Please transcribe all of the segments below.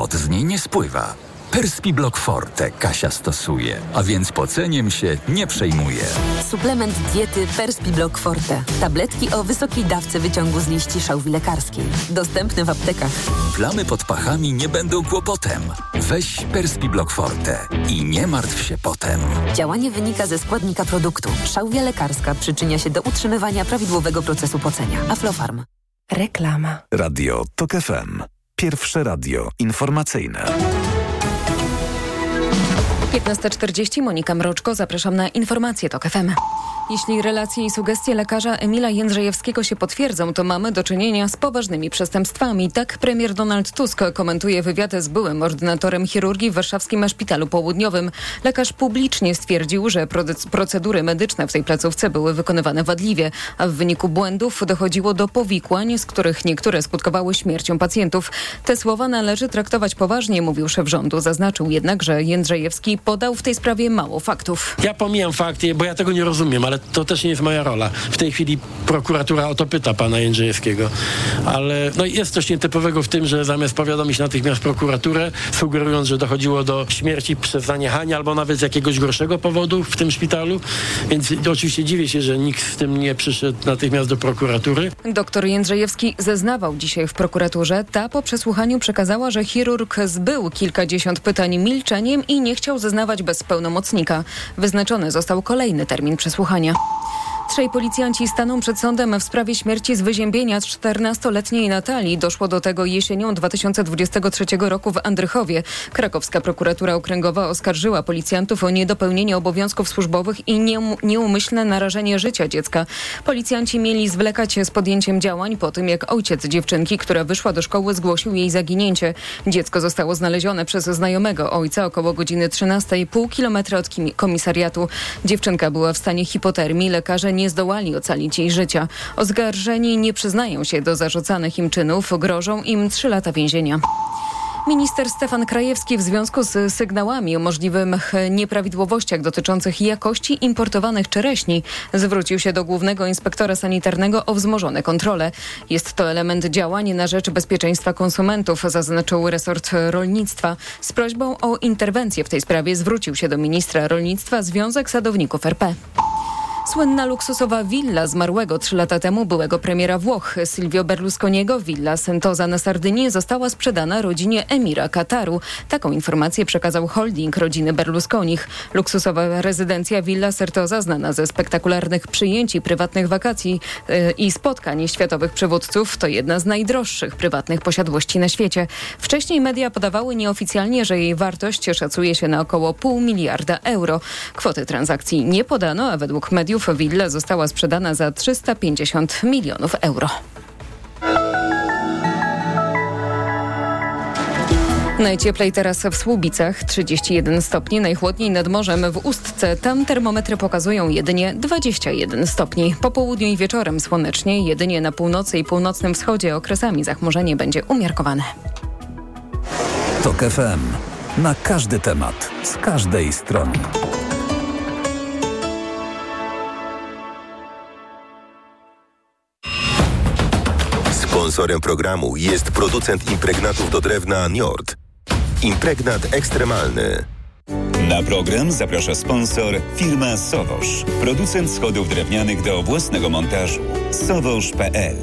pot z niej nie spływa. Perspiblock Forte Kasia stosuje, a więc poceniem się nie przejmuje. Suplement diety Perspiblock Forte. Tabletki o wysokiej dawce wyciągu z liści szałwi lekarskiej. Dostępne w aptekach. Plamy pod pachami nie będą kłopotem. Weź Perspiblock Forte i nie martw się potem. Działanie wynika ze składnika produktu. Szałwia lekarska przyczynia się do utrzymywania prawidłowego procesu pocenia. Aflofarm. Reklama. Radio TOK FM. Pierwsze radio informacyjne. 15:40, Monika Mroczko, zapraszam na informacje TOK FM. Jeśli relacje i sugestie lekarza Emila Jędrzejewskiego się potwierdzą, to mamy do czynienia z poważnymi przestępstwami. Tak premier Donald Tusk komentuje wywiad z byłym ordynatorem chirurgii w warszawskim szpitalu południowym. Lekarz publicznie stwierdził, że procedury medyczne w tej placówce były wykonywane wadliwie, a w wyniku błędów dochodziło do powikłań, z których niektóre skutkowały śmiercią pacjentów. Te słowa należy traktować poważnie, mówił szef rządu. Zaznaczył jednak, że Jędrzejewski podał w tej sprawie mało faktów. Ja pomijam fakty, bo ja tego nie rozumiem, ale to też nie jest moja rola. W tej chwili prokuratura o to pyta pana Jędrzejewskiego. Ale jest coś nietypowego w tym, że zamiast powiadomić natychmiast prokuraturę, sugerując, że dochodziło do śmierci przez zaniechanie albo nawet z jakiegoś gorszego powodu w tym szpitalu. Więc oczywiście dziwię się, że nikt z tym nie przyszedł natychmiast do prokuratury. Doktor Jędrzejewski zeznawał dzisiaj w prokuraturze. Ta po przesłuchaniu przekazała, że chirurg zbył kilkadziesiąt pytań milczeniem i nie chciał zeznawać bez pełnomocnika. Wyznaczony został kolejny termin przesłuchania. 3 policjanci staną przed sądem w sprawie śmierci z wyziębienia 14-letniej Natalii. Doszło do tego jesienią 2023 roku w Andrychowie. Krakowska prokuratura okręgowa oskarżyła policjantów o niedopełnienie obowiązków służbowych i nieumyślne narażenie życia dziecka. Policjanci mieli zwlekać z podjęciem działań po tym, jak ojciec dziewczynki, która wyszła do szkoły, zgłosił jej zaginięcie. Dziecko zostało znalezione przez znajomego ojca około godziny 13, pół kilometra od komisariatu. Dziewczynka była w stanie hipotermii. Lekarze nie zdołali ocalić jej życia. Oskarżeni nie przyznają się do zarzucanych im czynów. Grożą im 3 lata więzienia. Minister Stefan Krajewski w związku z sygnałami o możliwych nieprawidłowościach dotyczących jakości importowanych czereśni zwrócił się do głównego inspektora sanitarnego o wzmożone kontrole. Jest to element działań na rzecz bezpieczeństwa konsumentów, zaznaczył resort rolnictwa. Z prośbą o interwencję w tej sprawie zwrócił się do ministra rolnictwa Związek Sadowników RP. Słynna luksusowa willa zmarłego 3 lata temu byłego premiera Włoch Silvio Berlusconiego, willa Sentosa na Sardynii, została sprzedana rodzinie emira Kataru. Taką informację przekazał holding rodziny Berlusconich. Luksusowa rezydencja Villa Sentosa, znana ze spektakularnych przyjęć i prywatnych wakacji i spotkań światowych przywódców, to jedna z najdroższych prywatnych posiadłości na świecie. Wcześniej media podawały nieoficjalnie, że jej wartość szacuje się na około 0,5 miliarda euro. Kwoty transakcji nie podano, a według mediów willa została sprzedana za 350 milionów euro. Najcieplej teraz w Słubicach, 31 stopni, najchłodniej nad morzem w Ustce. Tam termometry pokazują jedynie 21 stopni. Po południu i wieczorem słonecznie, jedynie na północy i północnym wschodzie okresami zachmurzenie będzie umiarkowane. TOK FM. Na każdy temat, z każdej strony. Sponsorem programu jest producent impregnatów do drewna Njord. Impregnat ekstremalny. Na program zaprasza sponsor firma Sowosz. Producent schodów drewnianych do własnego montażu. Sowosz.pl.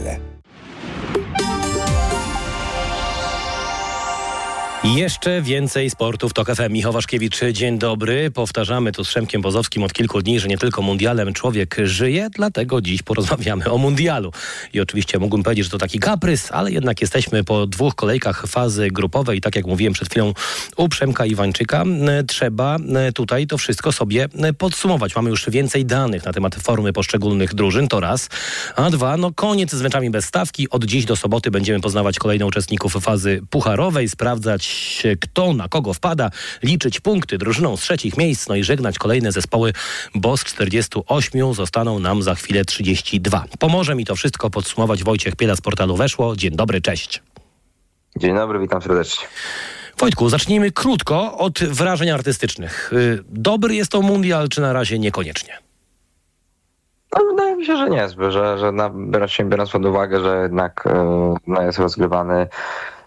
Jeszcze więcej sportu w TOK FM. Michał Waszkiewicz, dzień dobry. Powtarzamy tu z Przemkiem Bozowskim od kilku dni, że nie tylko mundialem człowiek żyje, dlatego dziś porozmawiamy o mundialu. I oczywiście mógłbym powiedzieć, że to taki kaprys, ale jednak jesteśmy po 2 kolejkach fazy grupowej. Tak jak mówiłem przed chwilą u Przemka Iwańczyka, trzeba tutaj to wszystko sobie podsumować. Mamy już więcej danych na temat formy poszczególnych drużyn, to raz. A 2, koniec z meczami bez stawki. Od dziś do soboty będziemy poznawać kolejnych uczestników fazy pucharowej, sprawdzać kto na kogo wpada, liczyć punkty drużyną z 3 miejsc, i żegnać kolejne zespoły, bo z 48 zostaną nam za chwilę 32. Pomoże mi to wszystko podsumować Wojciech Piela z portalu Weszło. Dzień dobry, cześć. Dzień dobry, witam serdecznie. Wojtku, zacznijmy krótko od wrażeń artystycznych. Dobry jest to mundial, czy na razie niekoniecznie? Wydaje mi się, że niezbyt, biorąc pod uwagę, że jednak jest rozgrywany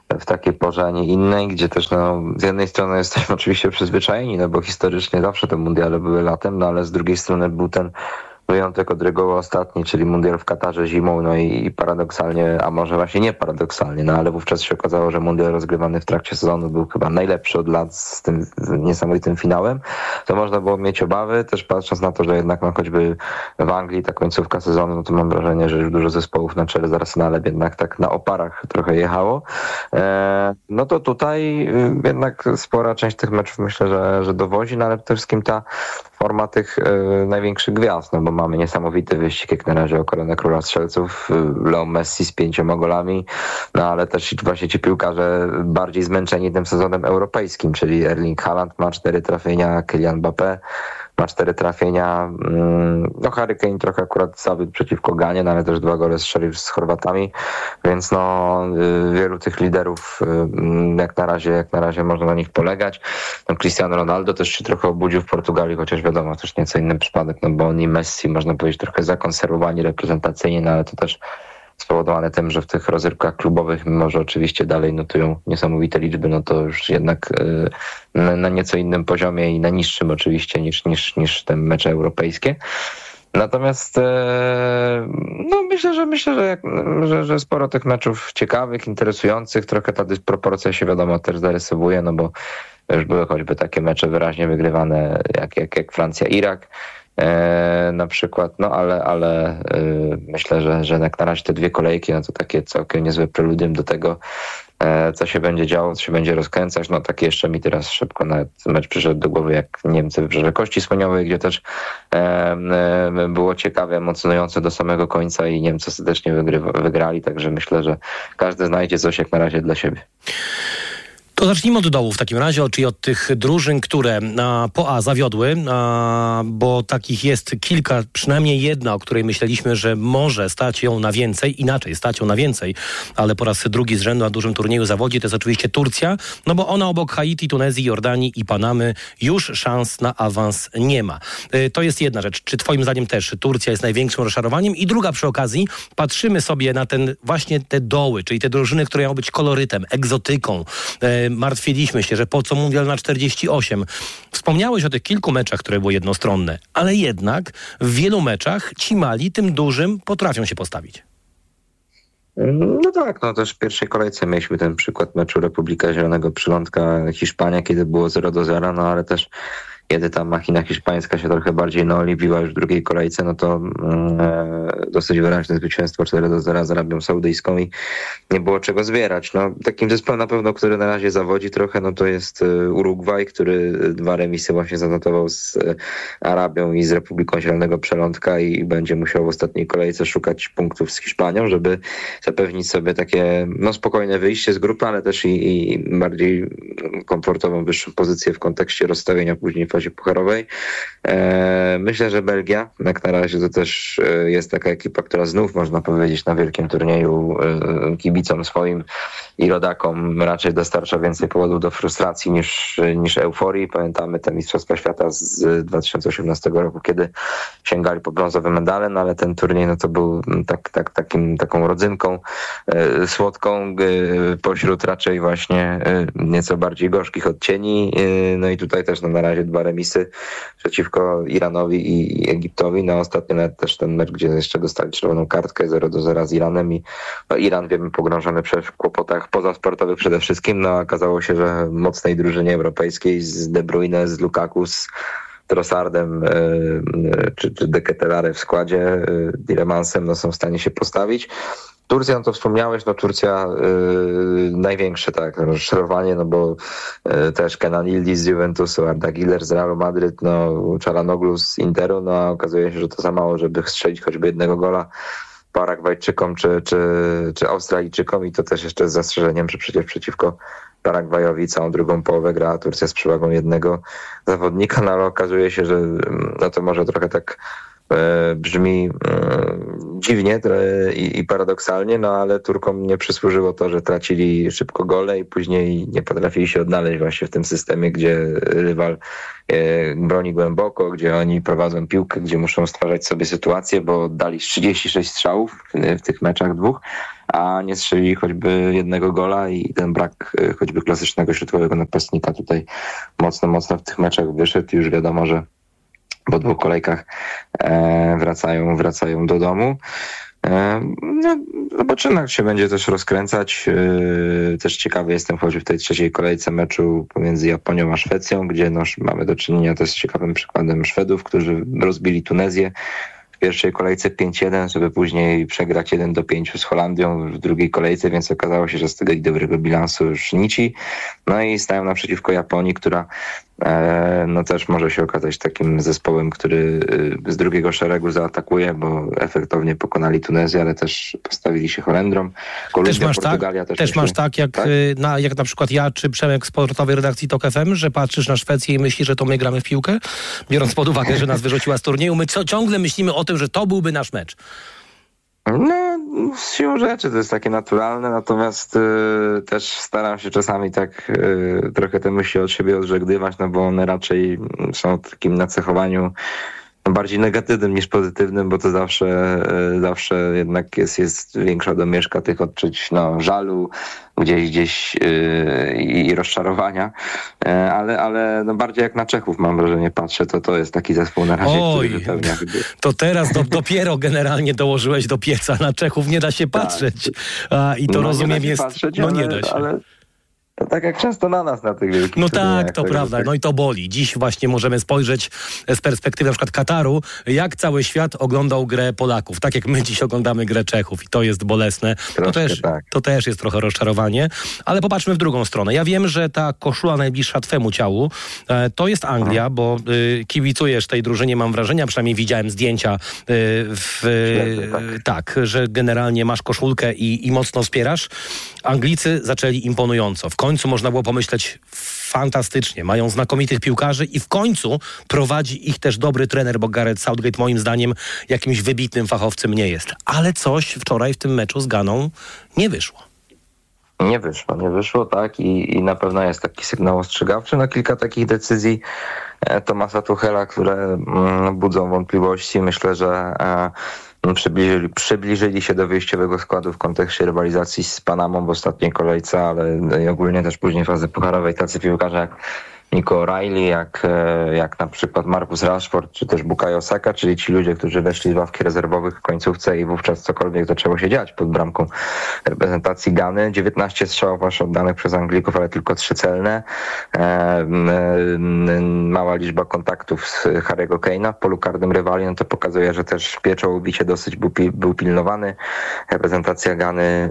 w takiej porze, a nie innej, gdzie też z jednej strony jesteśmy oczywiście przyzwyczajeni, bo historycznie zawsze te mundiale były latem, ale z drugiej strony był ten wyjątek od reguły ostatni, czyli mundial w Katarze zimą, i paradoksalnie, a może właśnie nie paradoksalnie, ale wówczas się okazało, że mundial rozgrywany w trakcie sezonu był chyba najlepszy od lat z tym niesamowitym finałem, to można było mieć obawy, też patrząc na to, że jednak choćby w Anglii ta końcówka sezonu, to mam wrażenie, że już dużo zespołów na czele z Arsenalem jednak tak na oparach trochę jechało. To tutaj jednak spora część tych meczów myślę, że dowozi, ale przede wszystkim ta forma tych największych gwiazd, bo mamy niesamowity wyścig jak na razie o koronę króla strzelców, Leo Messi z 5 golami, ale też właśnie ci piłkarze bardziej zmęczeni tym sezonem europejskim, czyli Erling Haaland ma 4 trafienia, Kylian Mbappé ma 4 trafienia, Harry Kane trochę akurat zawiódł przeciwko Ganie, ale też 2 gole strzelił z Chorwatami, więc wielu tych liderów jak na razie można na nich polegać. Cristiano Ronaldo też się trochę obudził w Portugalii, chociaż wiadomo, też nieco inny przypadek, bo on i Messi można powiedzieć trochę zakonserwowani reprezentacyjnie, ale to też spowodowane tym, że w tych rozrywkach klubowych, mimo że oczywiście dalej notują niesamowite liczby, to już jednak na nieco innym poziomie i na niższym oczywiście niż te mecze europejskie. Natomiast myślę, że sporo tych meczów ciekawych, interesujących, trochę ta dysproporcja się wiadomo też zarysowuje, bo już były choćby takie mecze wyraźnie wygrywane jak Francja-Irak na przykład, ale myślę, że jak na razie te 2 kolejki, to takie całkiem niezłe preludium do tego, co się będzie działo, co się będzie rozkręcać. Taki jeszcze mi teraz szybko nawet mecz przyszedł do głowy, jak Niemcy Wybrzeże Kości Słoniowej, gdzie też było ciekawe, emocjonujące do samego końca i Niemcy serdecznie wygrali, także myślę, że każdy znajdzie coś jak na razie dla siebie. To zacznijmy od dołu w takim razie, czyli od tych drużyn, które po A zawiodły, bo takich jest kilka, przynajmniej jedna, o której myśleliśmy, że może stać ją na więcej, ale po raz drugi z rzędu na dużym turnieju zawodzi, to jest oczywiście Turcja, bo ona obok Haiti, Tunezji, Jordanii i Panamy już szans na awans nie ma. To jest jedna rzecz. Czy twoim zdaniem też Turcja jest największym rozczarowaniem? I druga przy okazji, patrzymy sobie na te doły, czyli te drużyny, które mają być kolorytem, egzotyką. Martwiliśmy się, że po co mundial na 48. Wspomniałeś o tych kilku meczach, które były jednostronne, ale jednak w wielu meczach ci mali tym dużym potrafią się postawić. Też w pierwszej kolejce mieliśmy ten przykład meczu Republika Zielonego Przylądka Hiszpania, kiedy było 0-0, ale też kiedy ta machina hiszpańska się trochę bardziej naoliwiła już w drugiej kolejce, to dosyć wyraźne zwycięstwo 4-0 z Arabią Saudyjską i nie było czego zbierać. Takim zespołem na pewno, który na razie zawodzi trochę, to jest Urugwaj, który 2 remisy właśnie zanotował z Arabią i z Republiką Zielonego Przylądka i będzie musiał w ostatniej kolejce szukać punktów z Hiszpanią, żeby zapewnić sobie takie spokojne wyjście z grupy, ale też i bardziej komfortową, wyższą pozycję w kontekście rozstawienia później w fazie pucharowej. Myślę, że Belgia, jak na razie to też jest taka ekipa, która znów można powiedzieć na wielkim turnieju kibicom swoim i rodakom raczej dostarcza więcej powodów do frustracji niż euforii. Pamiętamy te Mistrzostwa Świata z 2018 roku, kiedy sięgali po brązowe medale, ale ten turniej to był taką rodzynką słodką pośród raczej właśnie nieco bardziej gorzkich odcieni. I tutaj też na razie 2 remisy przeciwko Iranowi i Egiptowi. Ostatnio nawet też ten mecz, gdzie jeszcze dostali czerwoną kartkę 0-0 z Iranem i Iran, wiemy, pogrążony w kłopotach pozasportowych przede wszystkim. Okazało się, że mocnej drużynie europejskiej z De Bruyne, z Lukaku, z Trossardem czy De Ketelaere w składzie, Diremansem są w stanie się postawić. Turcja, to wspomniałeś, Turcja największe rozczarowanie, bo też Kenan Yildiz z Juventusu, Arda Güler z Realu Madryt, Çalhanoğlu z Interu, a okazuje się, że to za mało, żeby strzelić choćby 1 gola Paragwajczykom czy Australijczykom i to też jeszcze z zastrzeżeniem, że przecież przeciwko Paragwajowi całą drugą połowę gra Turcja z przewagą 1 zawodnika, ale okazuje się, że to może trochę tak Brzmi dziwnie i paradoksalnie, no ale Turkom nie przysłużyło to, że tracili szybko gole i później nie potrafili się odnaleźć właśnie w tym systemie, gdzie rywal broni głęboko, gdzie oni prowadzą piłkę, gdzie muszą stwarzać sobie sytuację, bo dali 36 strzałów w tych meczach dwóch, a nie strzelili choćby jednego gola i ten brak choćby klasycznego środkowego napastnika tutaj mocno w tych meczach wyszedł. Już wiadomo, że po 2 kolejkach wracają do domu. No, zobaczymy, jak się będzie też rozkręcać. Też ciekawy jestem choćby w tej 3. kolejce meczu pomiędzy Japonią a Szwecją, gdzie mamy do czynienia też z ciekawym przykładem Szwedów, którzy rozbili Tunezję w pierwszej kolejce 5-1, żeby później przegrać 1-5 z Holandią w drugiej kolejce, więc okazało się, że z tego i dobrego bilansu już nici. No i stają naprzeciwko Japonii, która no też może się okazać takim zespołem, który z drugiego szeregu zaatakuje, bo efektownie pokonali Tunezję, ale też postawili się Holendrom. Kolumbia, Portugalia też masz tak, jak na przykład ja czy Przemek z sportowej redakcji TOK FM, że patrzysz na Szwecję i myślisz, że to my gramy w piłkę? Biorąc pod uwagę, że nas wyrzuciła z turnieju, my ciągle myślimy o tym, że to byłby nasz mecz. No, z siłą rzeczy to jest takie naturalne, natomiast też staram się czasami tak trochę te myśli od siebie odżegnywać, no bo one raczej są w takim nacechowaniu bardziej negatywnym niż pozytywnym, bo to zawsze jednak jest większa domieszka tych odczuć żalu, gdzieś i rozczarowania, ale no bardziej jak na Czechów mam wrażenie patrzę, to jest taki zespół na razie, który wypełnia. To teraz dopiero generalnie dołożyłeś do pieca, na Czechów nie da się patrzeć. I to rozumiem jest... Patrzeć, nie da się. Ale... Tak jak często na nas na tych wielkich tak, to prawda. No i to boli. Dziś właśnie możemy spojrzeć z perspektywy na przykład Kataru, jak cały świat oglądał grę Polaków. Tak jak my dziś oglądamy grę Czechów i to jest bolesne. To też jest trochę rozczarowanie. Ale popatrzmy w drugą stronę. Ja wiem, że ta koszula najbliższa twemu ciału to jest Anglia, bo kibicujesz tej drużynie, mam wrażenie, przynajmniej widziałem zdjęcia że generalnie masz koszulkę i mocno wspierasz. Anglicy zaczęli imponująco. W końcu można było pomyśleć fantastycznie. Mają znakomitych piłkarzy i w końcu prowadzi ich też dobry trener, bo Gareth Southgate moim zdaniem jakimś wybitnym fachowcem nie jest. Ale coś wczoraj w tym meczu z Ganą nie wyszło. Nie wyszło, tak. I na pewno jest taki sygnał ostrzegawczy. No kilka takich decyzji Thomasa Tuchela, które budzą wątpliwości. Myślę, że przybliżyli się do wyjściowego składu w kontekście rywalizacji z Panamą w ostatniej kolejce, ale ogólnie też później fazy pucharowej tacy piłkarze jak Nico O'Reilly, jak na przykład Marcus Rashford, czy też Bukayo Saka, czyli ci ludzie, którzy weszli z ławki rezerwowych w końcówce i wówczas cokolwiek zaczęło się dziać pod bramką reprezentacji Gany. 19 strzałów aż oddanych przez Anglików, ale tylko 3 celne. Mała liczba kontaktów z Harry'ego Kane'a w polu karnym rywali, no to pokazuje, że też pieczołowicie dosyć był pilnowany. Reprezentacja Gany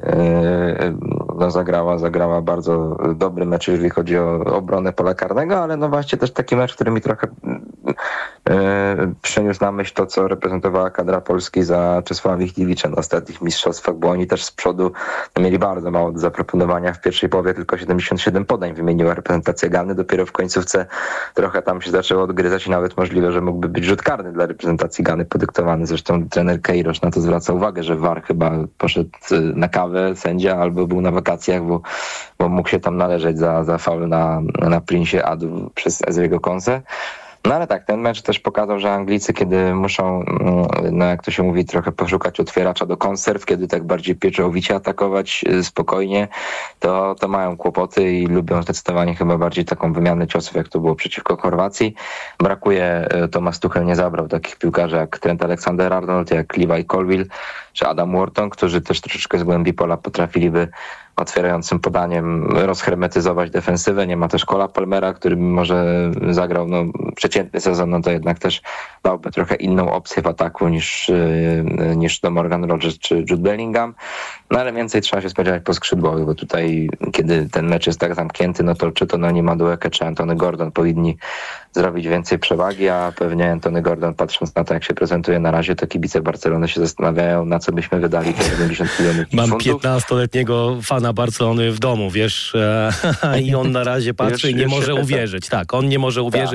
zagrała bardzo dobry mecz, jeżeli chodzi o obronę pola karnego, ale no właśnie też taki mecz, który mi trochę przyniósł na myśl to, co reprezentowała kadra Polski za Czesława Michniewicza na ostatnich mistrzostwach, bo oni też z przodu mieli bardzo mało do zaproponowania. W pierwszej połowie tylko 77 podań wymieniła reprezentacja Gany. Dopiero w końcówce trochę tam się zaczęło odgryzać i nawet możliwe, że mógłby być rzut karny dla reprezentacji Gany podyktowany. Zresztą trener Queiroz na to zwraca uwagę, że VAR chyba poszedł na kawę sędzia albo był na wakacjach, bo mógł się tam należeć za faul na Prince'ie Adu przez Ezriego Konsę. No ale tak, ten mecz też pokazał, że Anglicy, kiedy muszą, jak to się mówi, trochę poszukać otwieracza do konserw, kiedy tak bardziej pieczołowicie atakować spokojnie, to mają kłopoty i lubią zdecydowanie chyba bardziej taką wymianę ciosów, jak to było przeciwko Chorwacji. Brakuje, Thomas Tuchel nie zabrał takich piłkarzy jak Trent Alexander-Arnold, jak Levi Colwill czy Adam Wharton, którzy też troszeczkę z głębi pola potrafiliby otwierającym podaniem rozhermetyzować defensywę. Nie ma też Cola Palmera, który mimo że zagrał przeciętny sezon, to jednak też dałby trochę inną opcję w ataku niż to Morgan Rogers czy Jude Bellingham. No ale więcej trzeba się spodziewać po skrzydłowych, bo tutaj kiedy ten mecz jest tak zamknięty, to czy to Noni Madueke, czy Antony Gordon powinni zrobić więcej przewagi, a pewnie Antony Gordon, patrząc na to, jak się prezentuje na razie, to kibice Barcelony się zastanawiają, na co byśmy wydali te 70 milionów Mam funtów. 15-letniego fana Barcelony w domu, wiesz, i on na razie patrzy i nie może uwierzyć. Tak, on nie może uwierzyć,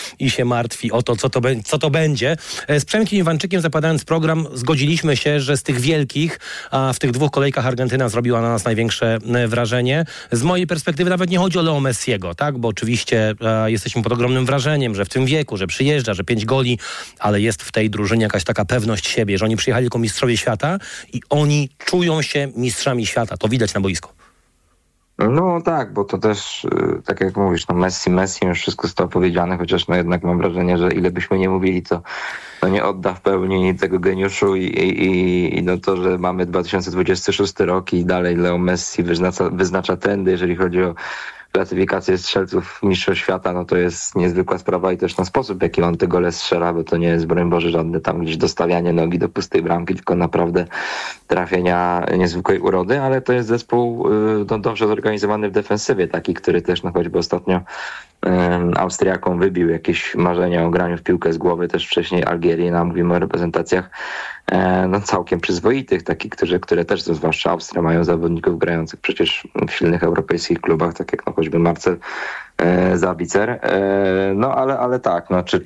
i się martwi o to, co to będzie. Z Przemkiem Iwanczykiem, zapadając program, zgodziliśmy się, że z tych wielkich, a w tych 2 kolejkach Argentyna zrobiła na nas największe wrażenie. Z mojej perspektywy nawet nie chodzi o Leo Messiego, tak? Bo oczywiście jesteśmy pod ogromnym wrażeniem, że w tym wieku, że przyjeżdża, że 5 goli, ale jest w tej drużynie jakaś taka pewność siebie, że oni przyjechali jako mistrzowie świata i oni czują się mistrzami świata. To widać na boisku. No tak, bo to też, tak jak mówisz, no Messi, już wszystko zostało powiedziane, chociaż no jednak mam wrażenie, że ile byśmy nie mówili, to nie odda w pełni tego geniuszu i no to, że mamy 2026 rok i dalej Leo Messi wyznacza trendy, jeżeli chodzi o klasyfikację strzelców mistrzostw świata, no to jest niezwykła sprawa i też na sposób, w jaki on te gole strzela, bo to nie jest, broń Boże, żadne tam gdzieś dostawianie nogi do pustej bramki, tylko naprawdę trafienia niezwykłej urody, ale to jest zespół dobrze zorganizowany w defensywie, taki, który też choćby ostatnio Austriakom wybił jakieś marzenia o graniu w piłkę z głowy, też wcześniej Algierii, mówimy o reprezentacjach całkiem przyzwoitych, takich, które też, zwłaszcza Austria, mają zawodników grających przecież w silnych europejskich klubach, tak jak choćby Marcel Sabitzer. Ale tak,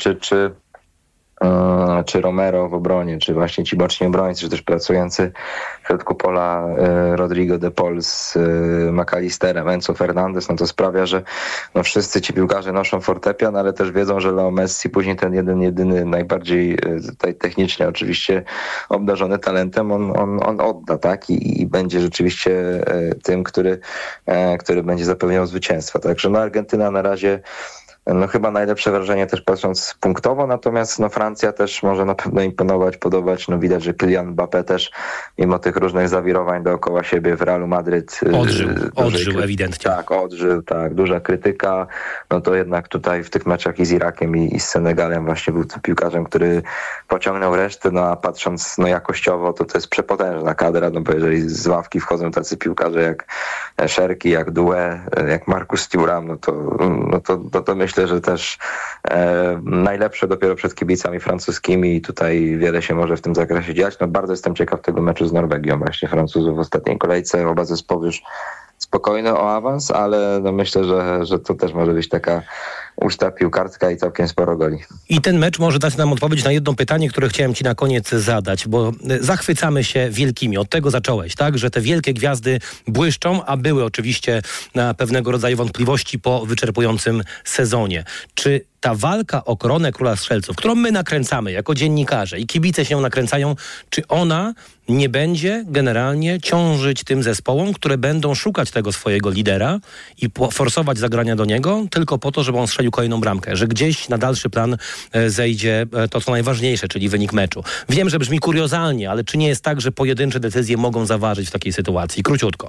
czy Romero w obronie, czy właśnie ci boczni obrońcy, czy też pracujący w środku pola Rodrigo de Paul z McAllisterem, Enzo Fernandez, no to sprawia, że wszyscy ci piłkarze noszą fortepian, ale też wiedzą, że Leo Messi później ten jedyny najbardziej tutaj technicznie oczywiście obdarzony talentem, on odda, tak? I będzie rzeczywiście tym, który będzie zapewniał zwycięstwa. Także Argentyna na razie chyba najlepsze wrażenie też patrząc punktowo, natomiast Francja też może na pewno imponować, podobać. Widać, że Kylian Mbappé też mimo tych różnych zawirowań dookoła siebie w Realu Madryt odżył ewidentnie. Tak, odżył, tak, duża krytyka. To jednak tutaj w tych meczach i z Irakiem i z Senegalem właśnie był tym piłkarzem, który pociągnął resztę, a patrząc jakościowo, to jest przepotężna kadra, bo jeżeli z ławki wchodzą tacy piłkarze jak Szerki, jak Doué, jak Marcus Thuram, to myślę, że też najlepsze dopiero przed kibicami francuskimi i tutaj wiele się może w tym zakresie dziać. Bardzo jestem ciekaw tego meczu z Norwegią właśnie Francuzów w ostatniej kolejce. Oba zespoły już spokojne o awans, ale myślę, że to też może być taka uczta piłkarska i całkiem sporo goli. I ten mecz może dać nam odpowiedź na jedno pytanie, które chciałem ci na koniec zadać, bo zachwycamy się wielkimi. Od tego zacząłeś, tak? Że te wielkie gwiazdy błyszczą, a były oczywiście na pewnego rodzaju wątpliwości po wyczerpującym sezonie. Czy ta walka o koronę Króla Strzelców, którą my nakręcamy jako dziennikarze i kibice się nakręcają, czy ona nie będzie generalnie ciążyć tym zespołom, które będą szukać tego swojego lidera i forsować zagrania do niego tylko po to, żeby on strzelił kolejną bramkę, że gdzieś na dalszy plan zejdzie to, co najważniejsze, czyli wynik meczu. Wiem, że brzmi kuriozalnie, ale czy nie jest tak, że pojedyncze decyzje mogą zaważyć w takiej sytuacji? Króciutko.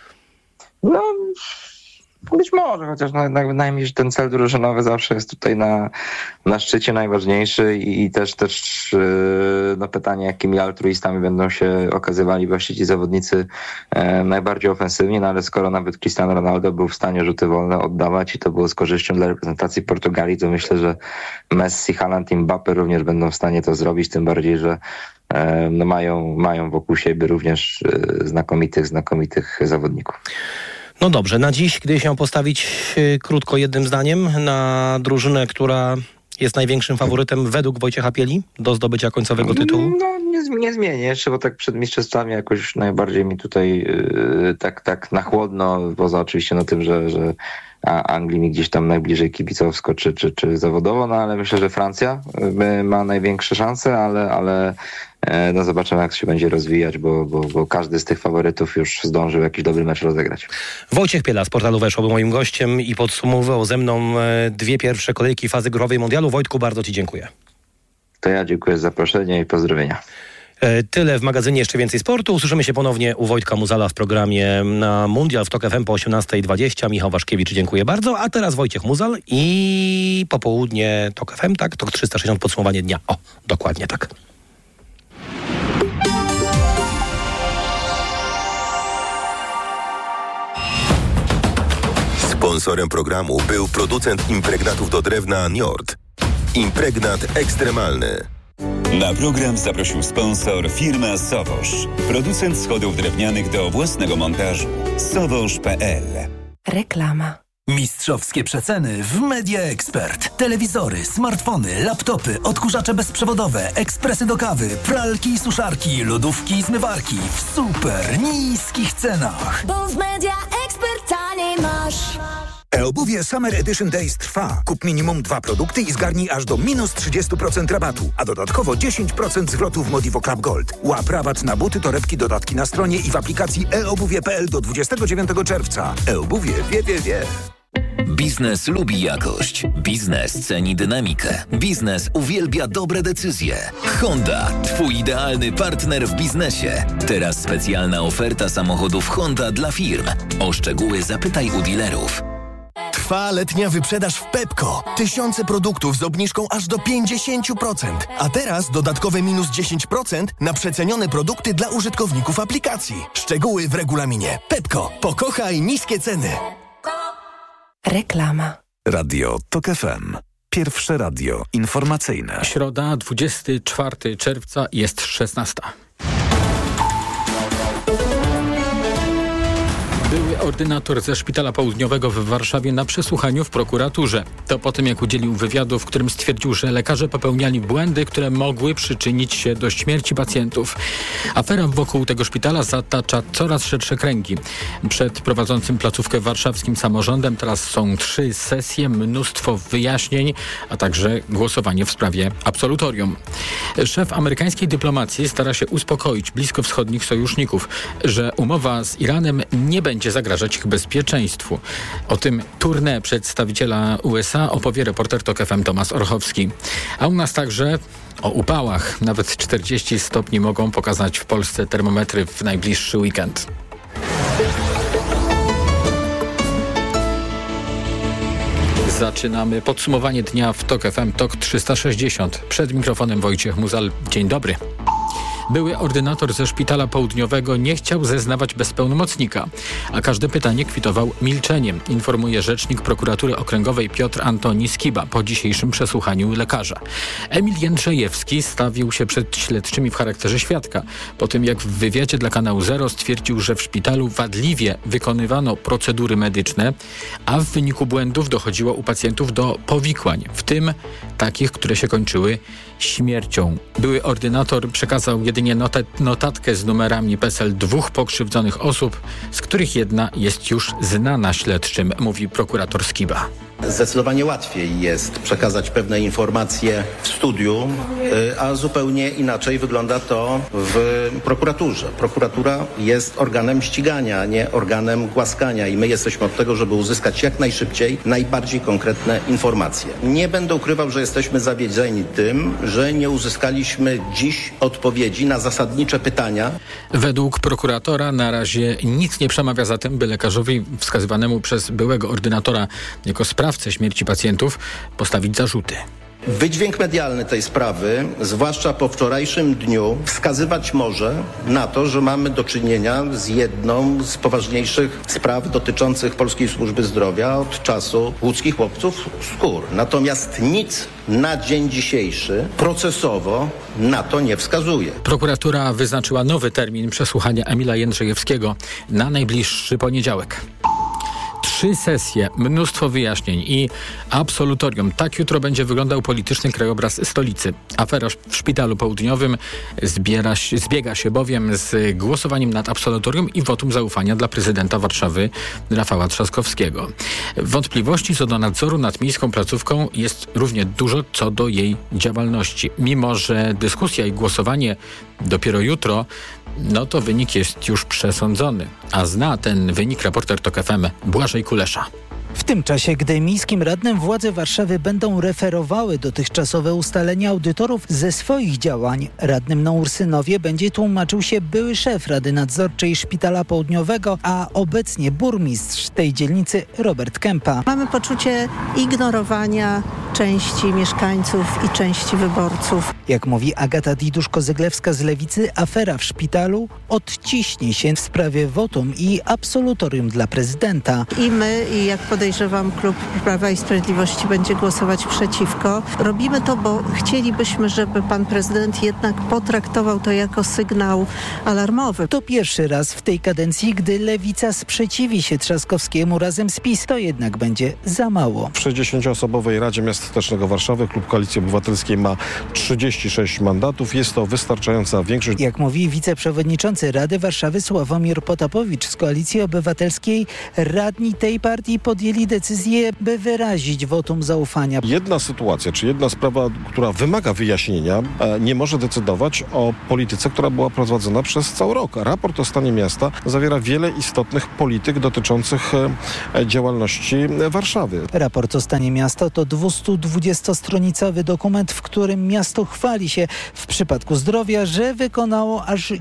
Być może, chociaż wydaje mi się, że ten cel drużynowy zawsze jest tutaj na szczycie najważniejszy i też pytanie, jakimi altruistami będą się okazywali właśnie ci zawodnicy najbardziej ofensywnie, ale skoro nawet Cristiano Ronaldo był w stanie rzuty wolne oddawać i to było z korzyścią dla reprezentacji Portugalii, to myślę, że Messi, Haaland i Mbappé również będą w stanie to zrobić, tym bardziej, że mają wokół siebie również znakomitych zawodników. No dobrze, na dziś, gdy się postawić krótko jednym zdaniem na drużynę, która jest największym faworytem według Wojciecha Pieli do zdobycia końcowego tytułu? Nie zmienię jeszcze, bo tak przed mistrzostwami jakoś najbardziej mi tutaj tak na chłodno, poza oczywiście tym, że Anglii mi gdzieś tam najbliżej kibicowsko czy zawodowo, ale myślę, że Francja ma największe szanse, ale zobaczymy, jak się będzie rozwijać, bo każdy z tych faworytów już zdążył jakiś dobry mecz rozegrać. Wojciech Piela z portalu Weszło był moim gościem i podsumowywał ze mną 2 pierwsze kolejki fazy grupowej mundialu. Wojtku, bardzo ci dziękuję. To ja dziękuję za zaproszenie i pozdrowienia. Tyle w magazynie Jeszcze Więcej Sportu. Usłyszymy się ponownie u Wojtka Muzala w programie na Mundial w TOK FM po 18:20. Michał Waszkiewicz, dziękuję bardzo. A teraz Wojciech Muzal i popołudnie TOK FM, tak? TOK 360, podsumowanie dnia. O, dokładnie tak. Sponsorem programu był producent impregnatów do drewna Njord. Impregnat ekstremalny. Na program zaprosił sponsor firma Sowosz. Producent schodów drewnianych do własnego montażu. Sowosz.pl. Reklama. Mistrzowskie przeceny w Media Expert. Telewizory, smartfony, laptopy, odkurzacze bezprzewodowe, ekspresy do kawy, pralki i suszarki, lodówki i zmywarki w super niskich cenach. Bo w Media Expert taniej masz. E-obuwie Summer Edition Days trwa. Kup minimum 2 produkty i zgarnij aż do minus 30% rabatu, a dodatkowo 10% zwrotu w Modivo Club Gold. Łap rabat na buty, torebki, dodatki na stronie i w aplikacji eobuwie.pl do 29 czerwca. E-obuwie wie. Biznes lubi jakość. Biznes ceni dynamikę. Biznes uwielbia dobre decyzje. Honda, twój idealny partner w biznesie. Teraz specjalna oferta samochodów Honda dla firm. O szczegóły zapytaj u dealerów. Trwa letnia wyprzedaż w Pepco. Tysiące produktów z obniżką aż do 50%. A teraz dodatkowe minus 10% na przecenione produkty dla użytkowników aplikacji. Szczegóły w regulaminie. Pepco. Pokochaj niskie ceny. Reklama. Radio TOK FM. Pierwsze radio informacyjne. Środa, 24 czerwca, jest 16. Były ordynator ze Szpitala Południowego w Warszawie na przesłuchaniu w prokuraturze. To po tym, jak udzielił wywiadu, w którym stwierdził, że lekarze popełniali błędy, które mogły przyczynić się do śmierci pacjentów. Afera wokół tego szpitala zatacza coraz szersze kręgi. Przed prowadzącym placówkę warszawskim samorządem teraz są 3 sesje, mnóstwo wyjaśnień, a także głosowanie w sprawie absolutorium. Szef amerykańskiej dyplomacji stara się uspokoić bliskowschodnich sojuszników, że umowa z Iranem nie będzie zagrażać ich bezpieczeństwu. O tym tournée przedstawiciela USA opowie reporter TOK FM Tomasz Orchowski. A u nas także o upałach. Nawet 40 stopni mogą pokazać w Polsce termometry w najbliższy weekend. Zaczynamy podsumowanie dnia w TOK FM TOK 360. Przed mikrofonem Wojciech Muzal. Dzień dobry. Były ordynator ze Szpitala Południowego nie chciał zeznawać bez pełnomocnika, a każde pytanie kwitował milczeniem, informuje rzecznik prokuratury okręgowej Piotr Antoni Skiba po dzisiejszym przesłuchaniu lekarza. Emil Jędrzejewski stawił się przed śledczymi w charakterze świadka, po tym jak w wywiadzie dla Kanału Zero stwierdził, że w szpitalu wadliwie wykonywano procedury medyczne, a w wyniku błędów dochodziło u pacjentów do powikłań, w tym takich, które się kończyły śmiercią. Były ordynator przekazał jedynie notatkę z numerami PESEL 2 pokrzywdzonych osób, z których jedna jest już znana śledczym, mówi prokurator Skiba. Zdecydowanie łatwiej jest przekazać pewne informacje w studiu, a zupełnie inaczej wygląda to w prokuraturze. Prokuratura jest organem ścigania, nie organem głaskania i my jesteśmy od tego, żeby uzyskać jak najszybciej najbardziej konkretne informacje. Nie będę ukrywał, że jesteśmy zawiedzeni tym, że nie uzyskaliśmy dziś odpowiedzi na zasadnicze pytania. Według prokuratora na razie nic nie przemawia za tym, by lekarzowi wskazywanemu przez byłego ordynatora jako sprawcę śmierci pacjentów postawić zarzuty. Wydźwięk medialny tej sprawy, zwłaszcza po wczorajszym dniu, wskazywać może na to, że mamy do czynienia z jedną z poważniejszych spraw dotyczących Polskiej Służby Zdrowia od czasu łódzkich łowców skór. Natomiast nic na dzień dzisiejszy procesowo na to nie wskazuje. Prokuratura wyznaczyła nowy termin przesłuchania Emila Jędrzejewskiego na najbliższy poniedziałek. 3 sesje, mnóstwo wyjaśnień i absolutorium. Tak jutro będzie wyglądał polityczny krajobraz stolicy. Afera w Szpitalu Południowym zbiega się bowiem z głosowaniem nad absolutorium i wotum zaufania dla prezydenta Warszawy Rafała Trzaskowskiego. Wątpliwości co do nadzoru nad miejską placówką jest równie dużo co do jej działalności. Mimo że dyskusja i głosowanie dopiero jutro, no to wynik jest już przesądzony. A zna ten wynik reporter TOK FM Błażej Kulesza. W tym czasie, gdy miejskim radnym władze Warszawy będą referowały dotychczasowe ustalenia audytorów ze swoich działań, radnym na Ursynowie będzie tłumaczył się były szef Rady Nadzorczej Szpitala Południowego, a obecnie burmistrz tej dzielnicy Robert Kępa. Mamy poczucie ignorowania części mieszkańców i części wyborców. Jak mówi Agata Didusz-Kozyglewska z Lewicy, afera w szpitalu odciśnie się w sprawie wotum i absolutorium dla prezydenta. I my, i jak podejrzewam, klub Prawa i Sprawiedliwości będzie głosować przeciwko. Robimy to, bo chcielibyśmy, żeby pan prezydent jednak potraktował to jako sygnał alarmowy. To pierwszy raz w tej kadencji, gdy Lewica sprzeciwi się Trzaskowskiemu razem z PiS. To jednak będzie za mało. W 60-osobowej Radzie Miasta Statecznego Warszawy klub Koalicji Obywatelskiej ma 36 mandatów. Jest to wystarczająca większość. Jak mówi wiceprzewodniczący Rady Warszawy Sławomir Potapowicz z Koalicji Obywatelskiej, radni tej partii podjęli decyzję, by wyrazić wotum zaufania. Jedna sytuacja, czy jedna sprawa, która wymaga wyjaśnienia, nie może decydować o polityce, która była prowadzona przez cały rok. Raport o stanie miasta zawiera wiele istotnych polityk dotyczących działalności Warszawy. Raport o stanie miasta to 220-stronicowy dokument, w którym miasto chwali się w przypadku zdrowia, że wykonało aż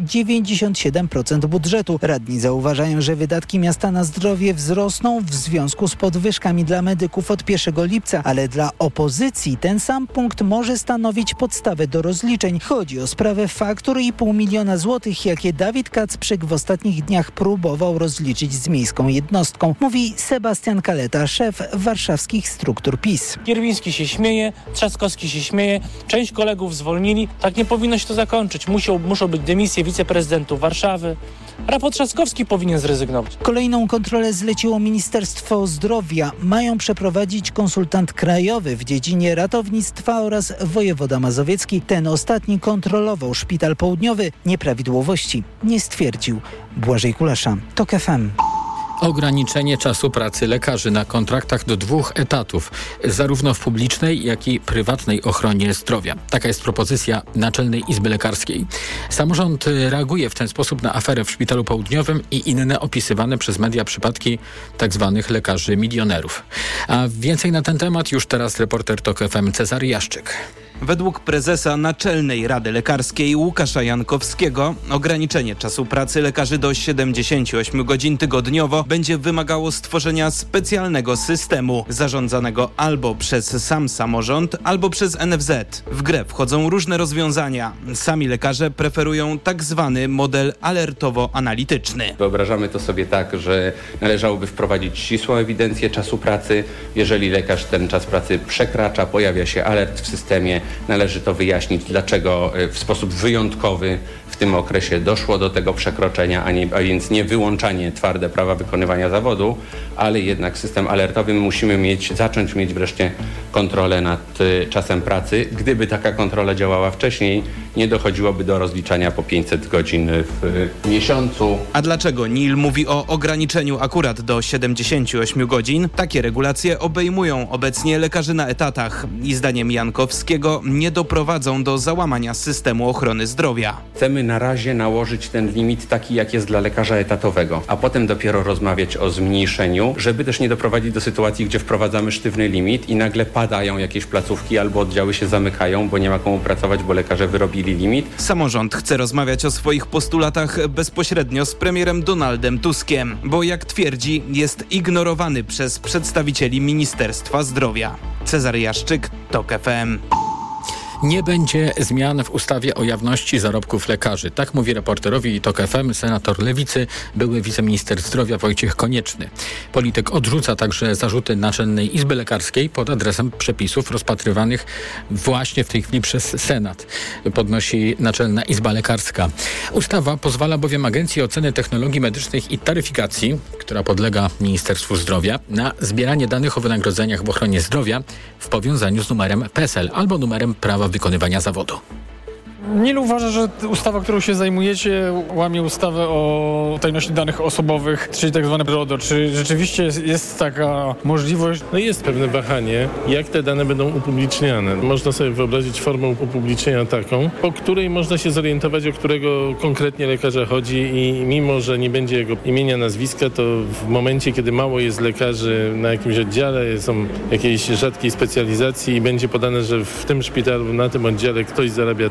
97% budżetu. Radni zauważają, że wydatki miasta na zdrowie wzrosną w związku z podwyżkami dla medyków od 1 lipca, ale dla opozycji ten sam punkt może stanowić podstawę do rozliczeń. Chodzi o sprawę faktur i 500 000 złotych, jakie Dawid Kacprzyk w ostatnich dniach próbował rozliczyć z miejską jednostką, mówi Sebastian Kaleta, szef warszawskich struktur PiS. Kierwiński się śmieje, Trzaskowski się śmieje, część kolegów zwolnili. Tak nie powinno się to zakończyć. Muszą być dymisje wiceprezydentów Warszawy. Rafał Trzaskowski powinien zrezygnować. Kolejną kontrolę zleciło Ministerstwo Zdrowia. Mają przeprowadzić konsultant krajowy w dziedzinie ratownictwa oraz wojewoda mazowiecki. Ten ostatni kontrolował szpital południowy. Nieprawidłowości nie stwierdził. Błażej Kulasza, TOK FM. Ograniczenie czasu pracy lekarzy na kontraktach do 2 etatów, zarówno w publicznej, jak i prywatnej ochronie zdrowia. Taka jest propozycja Naczelnej Izby Lekarskiej. Samorząd reaguje w ten sposób na aferę w Szpitalu Południowym i inne opisywane przez media przypadki tzw. lekarzy milionerów. A więcej na ten temat już teraz reporter TOK FM Cezary Jaszczyk. Według prezesa Naczelnej Rady Lekarskiej Łukasza Jankowskiego ograniczenie czasu pracy lekarzy do 78 godzin tygodniowo będzie wymagało stworzenia specjalnego systemu zarządzanego albo przez sam samorząd, albo przez NFZ. W grę wchodzą różne rozwiązania. Sami lekarze preferują tak zwany model alertowo-analityczny. Wyobrażamy to sobie tak, że należałoby wprowadzić ścisłą ewidencję czasu pracy. Jeżeli lekarz ten czas pracy przekracza, pojawia się alert w systemie. Należy to wyjaśnić, dlaczego w sposób wyjątkowy w tym okresie doszło do tego przekroczenia, a więc nie wyłączanie twarde prawa wykonywania zawodu, ale jednak system alertowy musimy zacząć mieć wreszcie kontrolę nad czasem pracy. Gdyby taka kontrola działała wcześniej, nie dochodziłoby do rozliczania po 500 godzin w miesiącu. A dlaczego NIL mówi o ograniczeniu akurat do 78 godzin? Takie regulacje obejmują obecnie lekarzy na etatach i zdaniem Jankowskiego nie doprowadzą do załamania systemu ochrony zdrowia. Chcemy na razie nałożyć ten limit taki, jak jest dla lekarza etatowego, a potem dopiero rozmawiać o zmniejszeniu, żeby też nie doprowadzić do sytuacji, gdzie wprowadzamy sztywny limit i nagle padają jakieś placówki albo oddziały się zamykają, bo nie ma komu pracować, bo lekarze wyrobili limit. Samorząd chce rozmawiać o swoich postulatach bezpośrednio z premierem Donaldem Tuskiem, bo jak twierdzi, jest ignorowany przez przedstawicieli Ministerstwa Zdrowia. Cezary Jaszczyk, TOK FM. Nie będzie zmian w ustawie o jawności zarobków lekarzy. Tak mówi reporterowi TOK FM senator Lewicy, były wiceminister zdrowia Wojciech Konieczny. Polityk odrzuca także zarzuty Naczelnej Izby Lekarskiej pod adresem przepisów rozpatrywanych właśnie w tej chwili przez Senat, podnosi Naczelna Izba Lekarska. Ustawa pozwala bowiem Agencji Oceny Technologii Medycznych i Taryfikacji, która podlega Ministerstwu Zdrowia, na zbieranie danych o wynagrodzeniach w ochronie zdrowia w powiązaniu z numerem PESEL albo numerem prawa wykonywania zawodu. NIL uważa, że ustawa, którą się zajmujecie, łamie ustawę o tajności danych osobowych, czyli tak zwane RODO. Czy rzeczywiście jest taka możliwość? No jest pewne wahanie, jak te dane będą upubliczniane. Można sobie wyobrazić formę upublicznienia taką, po której można się zorientować, o którego konkretnie lekarza chodzi i mimo, że nie będzie jego imienia, nazwiska, to w momencie, kiedy mało jest lekarzy na jakimś oddziale, są jakiejś rzadkiej specjalizacji i będzie podane, że w tym szpitalu, na tym oddziale ktoś zarabia tyle,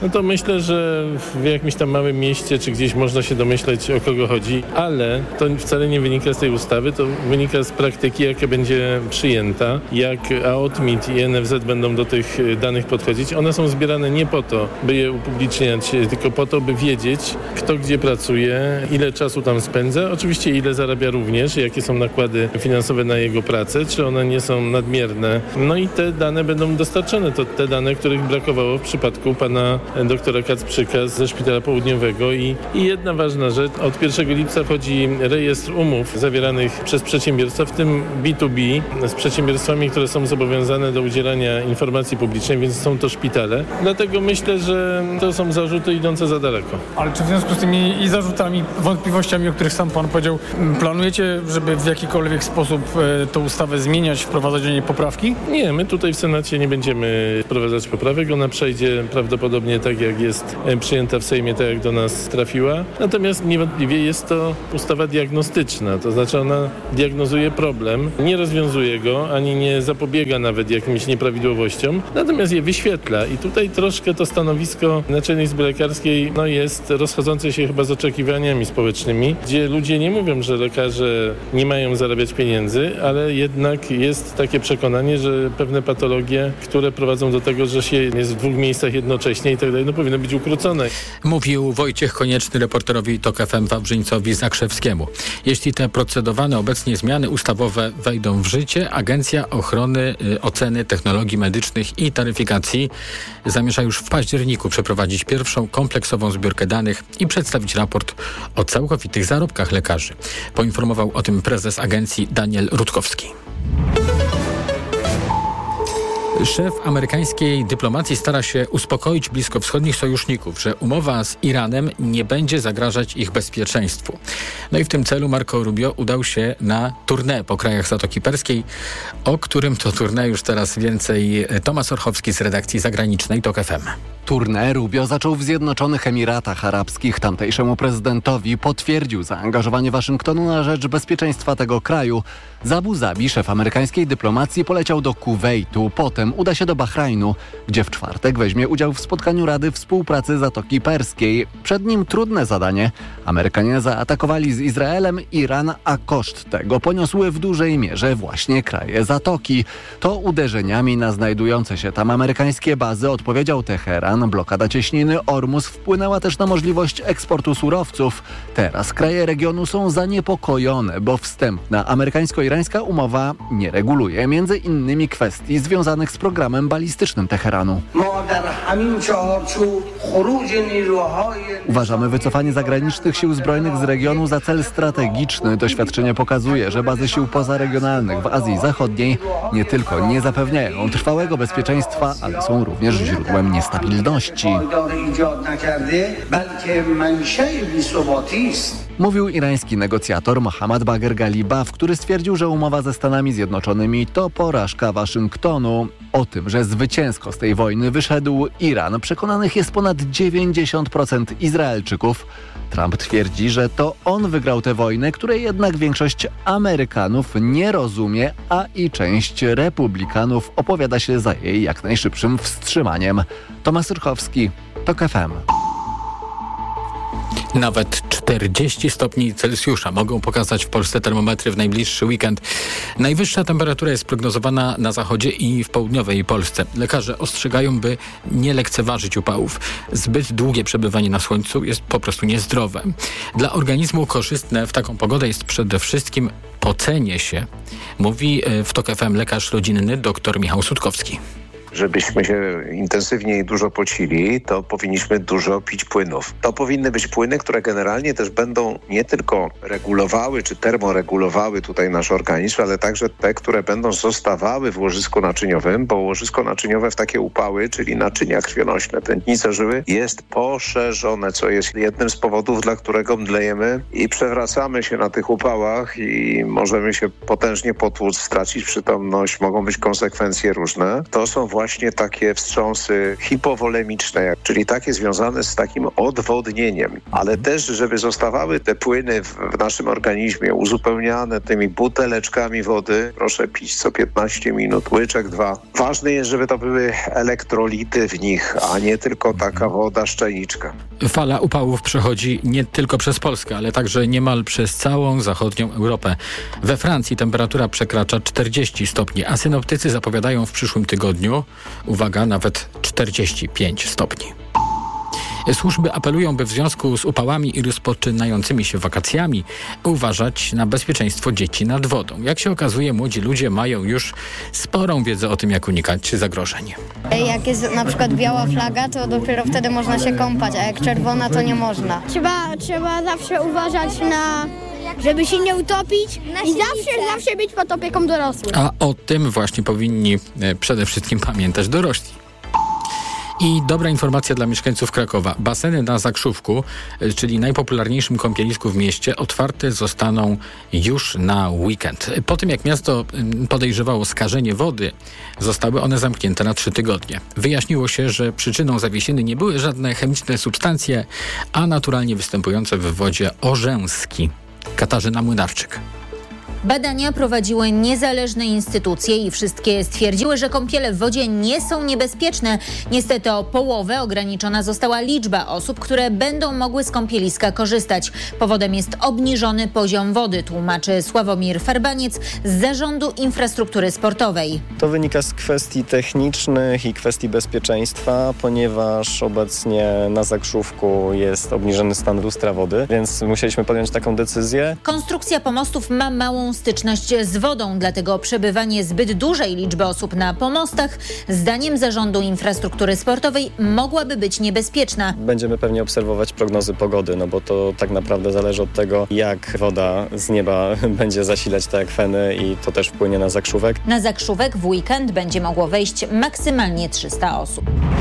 no to myślę, że w jakimś tam małym mieście czy gdzieś można się domyśleć, o kogo chodzi, ale to wcale nie wynika z tej ustawy, to wynika z praktyki, jaka będzie przyjęta, jak AOTMIT i NFZ będą do tych danych podchodzić. One są zbierane nie po to, by je upubliczniać, tylko po to, by wiedzieć, kto gdzie pracuje, ile czasu tam spędza, oczywiście ile zarabia również, jakie są nakłady finansowe na jego pracę, czy one nie są nadmierne. No i te dane będą dostarczone. To te dane, których brakowało w przypadku pana doktora Kacprzyka ze Szpitala Południowego. I jedna ważna rzecz, od 1 lipca wchodzi rejestr umów zawieranych przez przedsiębiorstwa, w tym B2B, z przedsiębiorstwami, które są zobowiązane do udzielania informacji publicznej, więc są to szpitale. Dlatego myślę, że to są zarzuty idące za daleko. Ale czy w związku z tymi i zarzutami, wątpliwościami, o których sam pan powiedział, planujecie, żeby w jakikolwiek sposób tę ustawę zmieniać, wprowadzać do niej poprawki? Nie, my tutaj w Senacie nie będziemy wprowadzać poprawek. Ona przejdzie prawdopodobnie tak, jak jest przyjęta w Sejmie, tak jak do nas trafiła. Natomiast niewątpliwie jest to ustawa diagnostyczna, to znaczy ona diagnozuje problem, nie rozwiązuje go, ani nie zapobiega nawet jakimś nieprawidłowościom, natomiast je wyświetla. I tutaj troszkę to stanowisko Naczelnej Izby Lekarskiej jest rozchodzące się chyba z oczekiwaniami społecznymi, gdzie ludzie nie mówią, że lekarze nie mają zarabiać pieniędzy, ale jednak jest takie przekonanie, że pewne patologie, które prowadzą do tego, że się jest w 2 miejscach jednocześnie i tak dalej, powinny być ukrócone. Mówił Wojciech Konieczny reporterowi TOK FM Wawrzyńcowi Zakrzewskiemu. Jeśli te procedowane obecnie zmiany ustawowe wejdą w życie, Agencja Oceny Technologii Medycznych i Taryfikacji zamierza już w październiku przeprowadzić pierwszą kompleksową zbiórkę danych i przedstawić raport o całkowitych zarobkach lekarzy. Poinformował o tym prezes agencji Daniel Rutkowski. Szef amerykańskiej dyplomacji stara się uspokoić bliskowschodnich sojuszników, że umowa z Iranem nie będzie zagrażać ich bezpieczeństwu. No i w tym celu Marco Rubio udał się na tournée po krajach Zatoki Perskiej, o którym to tournée już teraz więcej Tomasz Orchowski z redakcji zagranicznej TOK FM. Tournée Rubio zaczął w Zjednoczonych Emiratach Arabskich. Tamtejszemu prezydentowi potwierdził zaangażowanie Waszyngtonu na rzecz bezpieczeństwa tego kraju. Z Abu Zabi szef amerykańskiej dyplomacji poleciał do Kuwejtu, potem uda się do Bahrajnu, gdzie w czwartek weźmie udział w spotkaniu Rady Współpracy Zatoki Perskiej. Przed nim trudne zadanie. Amerykanie zaatakowali z Izraelem Iran, a koszt tego poniosły w dużej mierze właśnie kraje Zatoki. To uderzeniami na znajdujące się tam amerykańskie bazy odpowiedział Teheran. Blokada cieśniny Ormus wpłynęła też na możliwość eksportu surowców. Teraz kraje regionu są zaniepokojone, bo wstępna amerykańsko-irańska umowa nie reguluje między innymi kwestii związanych z programem balistycznym Teheranu. Uważamy wycofanie zagranicznych sił zbrojnych z regionu za cel strategiczny. Doświadczenie pokazuje, że bazy sił pozaregionalnych w Azji Zachodniej nie tylko nie zapewniają trwałego bezpieczeństwa, ale są również źródłem niestabilności. Mówił irański negocjator Mohammad Bagher Ghalibaf, który stwierdził, że umowa ze Stanami Zjednoczonymi to porażka Waszyngtonu. O tym, że zwycięsko z tej wojny wyszedł Iran, przekonanych jest ponad 90% Izraelczyków. Trump twierdzi, że to on wygrał tę wojnę, której jednak większość Amerykanów nie rozumie, a i część republikanów opowiada się za jej jak najszybszym wstrzymaniem. Tomasz Urchowski, TOK FM. Nawet 40 stopni Celsjusza mogą pokazać w Polsce termometry w najbliższy weekend. Najwyższa temperatura jest prognozowana na zachodzie i w południowej Polsce. Lekarze ostrzegają, by nie lekceważyć upałów. Zbyt długie przebywanie na słońcu jest po prostu niezdrowe. Dla organizmu korzystne w taką pogodę jest przede wszystkim pocenie się, mówi w TOK FM lekarz rodzinny dr Michał Sutkowski. Żebyśmy się intensywnie i dużo pocili, to powinniśmy dużo pić płynów. To powinny być płyny, które generalnie też będą nie tylko regulowały czy termoregulowały tutaj nasz organizm, ale także te, które będą zostawały w łożysku naczyniowym, bo łożysko naczyniowe w takie upały, czyli naczynia krwionośne, tętnice żyły, jest poszerzone, co jest jednym z powodów, dla którego mdlejemy i przewracamy się na tych upałach i możemy się potężnie potłuc, stracić przytomność, mogą być konsekwencje różne. To są właśnie właśnie takie wstrząsy hipowolemiczne, czyli takie związane z takim odwodnieniem, ale też, żeby zostawały te płyny w naszym organizmie uzupełniane tymi buteleczkami wody. Proszę pić co 15 minut, łyczek 2. Ważne jest, żeby to były elektrolity w nich, a nie tylko taka woda szczeniczka. Fala upałów przechodzi nie tylko przez Polskę, ale także niemal przez całą zachodnią Europę. We Francji temperatura przekracza 40 stopni, a synoptycy zapowiadają w przyszłym tygodniu, uwaga, nawet 45 stopni. Służby apelują, by w związku z upałami i rozpoczynającymi się wakacjami uważać na bezpieczeństwo dzieci nad wodą. Jak się okazuje, młodzi ludzie mają już sporą wiedzę o tym, jak unikać zagrożeń. Jak jest na przykład biała flaga, to dopiero wtedy można się kąpać, a jak czerwona, to nie można. Trzeba zawsze uważać żeby się nie utopić i zawsze być pod opieką dorosłych. A o tym właśnie powinni przede wszystkim pamiętać dorośli. I dobra informacja dla mieszkańców Krakowa. Baseny na Zakrzówku, czyli najpopularniejszym kąpielisku w mieście, otwarte zostaną już na weekend. Po tym, jak miasto podejrzewało skażenie wody, zostały one zamknięte na 3 tygodnie. Wyjaśniło się, że przyczyną zawiesiny nie były żadne chemiczne substancje, a naturalnie występujące w wodzie orzęski. Katarzyna Młynarczyk. Badania prowadziły niezależne instytucje i wszystkie stwierdziły, że kąpiele w wodzie nie są niebezpieczne. Niestety o połowę ograniczona została liczba osób, które będą mogły z kąpieliska korzystać. Powodem jest obniżony poziom wody, tłumaczy Sławomir Farbaniec z Zarządu Infrastruktury Sportowej. To wynika z kwestii technicznych i kwestii bezpieczeństwa, ponieważ obecnie na Zakrzówku jest obniżony stan lustra wody, więc musieliśmy podjąć taką decyzję. Konstrukcja pomostów ma małą styczność z wodą, dlatego przebywanie zbyt dużej liczby osób na pomostach, zdaniem Zarządu Infrastruktury Sportowej, mogłaby być niebezpieczna. Będziemy pewnie obserwować prognozy pogody, bo to tak naprawdę zależy od tego, jak woda z nieba będzie zasilać te akweny i to też wpłynie na Zakrzówek. Na Zakrzówek w weekend będzie mogło wejść maksymalnie 300 osób.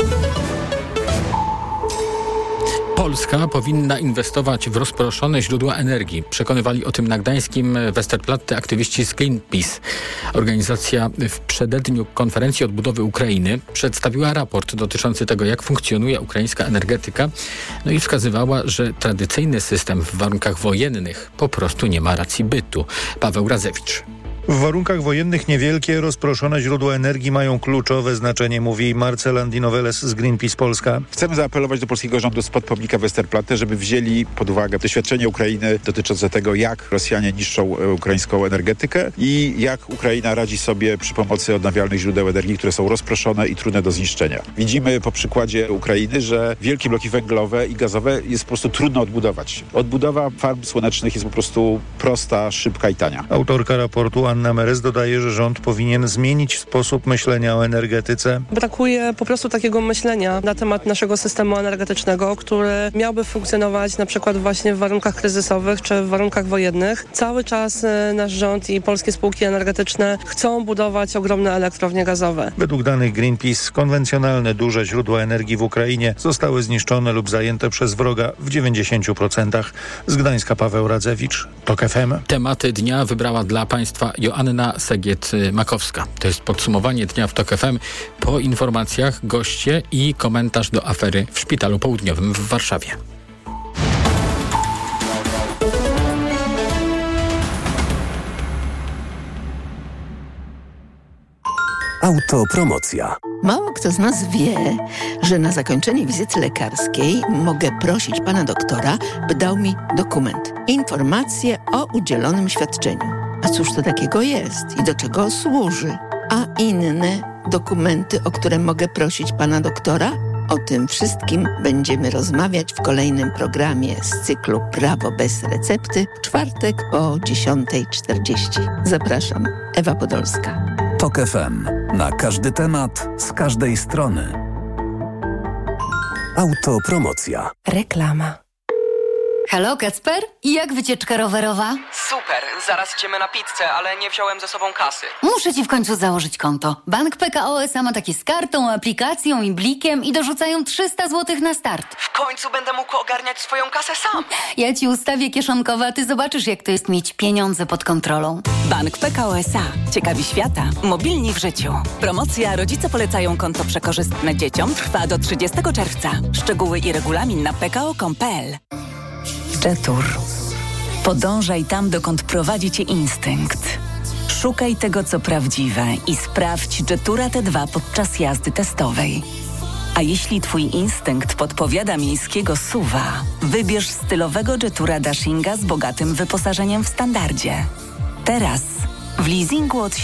Polska powinna inwestować w rozproszone źródła energii. Przekonywali o tym na gdańskim Westerplatte aktywiści z Greenpeace. Organizacja w przededniu konferencji odbudowy Ukrainy przedstawiła raport dotyczący tego, jak funkcjonuje ukraińska energetyka, i wskazywała, że tradycyjny system w warunkach wojennych po prostu nie ma racji bytu. Paweł Razewicz. W warunkach wojennych niewielkie, rozproszone źródła energii mają kluczowe znaczenie, mówi Marcel Andinoveles z Greenpeace Polska. Chcemy zaapelować do polskiego rządu spod pomnika Westerplatte, żeby wzięli pod uwagę doświadczenie Ukrainy dotyczące tego, jak Rosjanie niszczą ukraińską energetykę i jak Ukraina radzi sobie przy pomocy odnawialnych źródeł energii, które są rozproszone i trudne do zniszczenia. Widzimy po przykładzie Ukrainy, że wielkie bloki węglowe i gazowe jest po prostu trudno odbudować. Odbudowa farm słonecznych jest po prostu prosta, szybka i tania. Autorka raportu Anna Merez dodaje, że rząd powinien zmienić sposób myślenia o energetyce. Brakuje po prostu takiego myślenia na temat naszego systemu energetycznego, który miałby funkcjonować na przykład właśnie w warunkach kryzysowych czy w warunkach wojennych. Cały czas nasz rząd i polskie spółki energetyczne chcą budować ogromne elektrownie gazowe. Według danych Greenpeace konwencjonalne duże źródła energii w Ukrainie zostały zniszczone lub zajęte przez wroga w 90%. Z Gdańska Paweł Radzewicz, TOK FM. Tematy dnia wybrała dla Państwa Joanna Segiet-Makowska. To jest podsumowanie dnia w TOK FM. Po informacjach goście i komentarz do afery w Szpitalu Południowym w Warszawie. Autopromocja. Mało kto z nas wie, że na zakończenie wizyty lekarskiej mogę prosić pana doktora, by dał mi dokument. Informację o udzielonym świadczeniu. A cóż to takiego jest i do czego służy? A inne dokumenty, o które mogę prosić pana doktora? O tym wszystkim będziemy rozmawiać w kolejnym programie z cyklu Prawo bez recepty w czwartek o 10:40. Zapraszam, Ewa Podolska. TOK FM. Na każdy temat, z każdej strony. Autopromocja. Reklama. Halo, Kacper? Jak wycieczka rowerowa? Super, zaraz idziemy na pizzę, ale nie wziąłem ze sobą kasy. Muszę ci w końcu założyć konto. Bank PKO SA ma takie z kartą, aplikacją i blikiem i dorzucają 300 zł na start. W końcu będę mógł ogarniać swoją kasę sam. Ja ci ustawię kieszonkowe, a ty zobaczysz, jak to jest mieć pieniądze pod kontrolą. Bank PKO SA. Ciekawi świata. Mobilni w życiu. Promocja Rodzice polecają konto przekorzystne dzieciom trwa do 30 czerwca. Szczegóły i regulamin na pko.com.pl. Jetur. Podążaj tam, dokąd prowadzi cię instynkt. Szukaj tego, co prawdziwe i sprawdź Jetura T2 podczas jazdy testowej. A jeśli twój instynkt podpowiada miejskiego SUV-a, wybierz stylowego Jetura Dashinga z bogatym wyposażeniem w standardzie. Teraz w leasingu od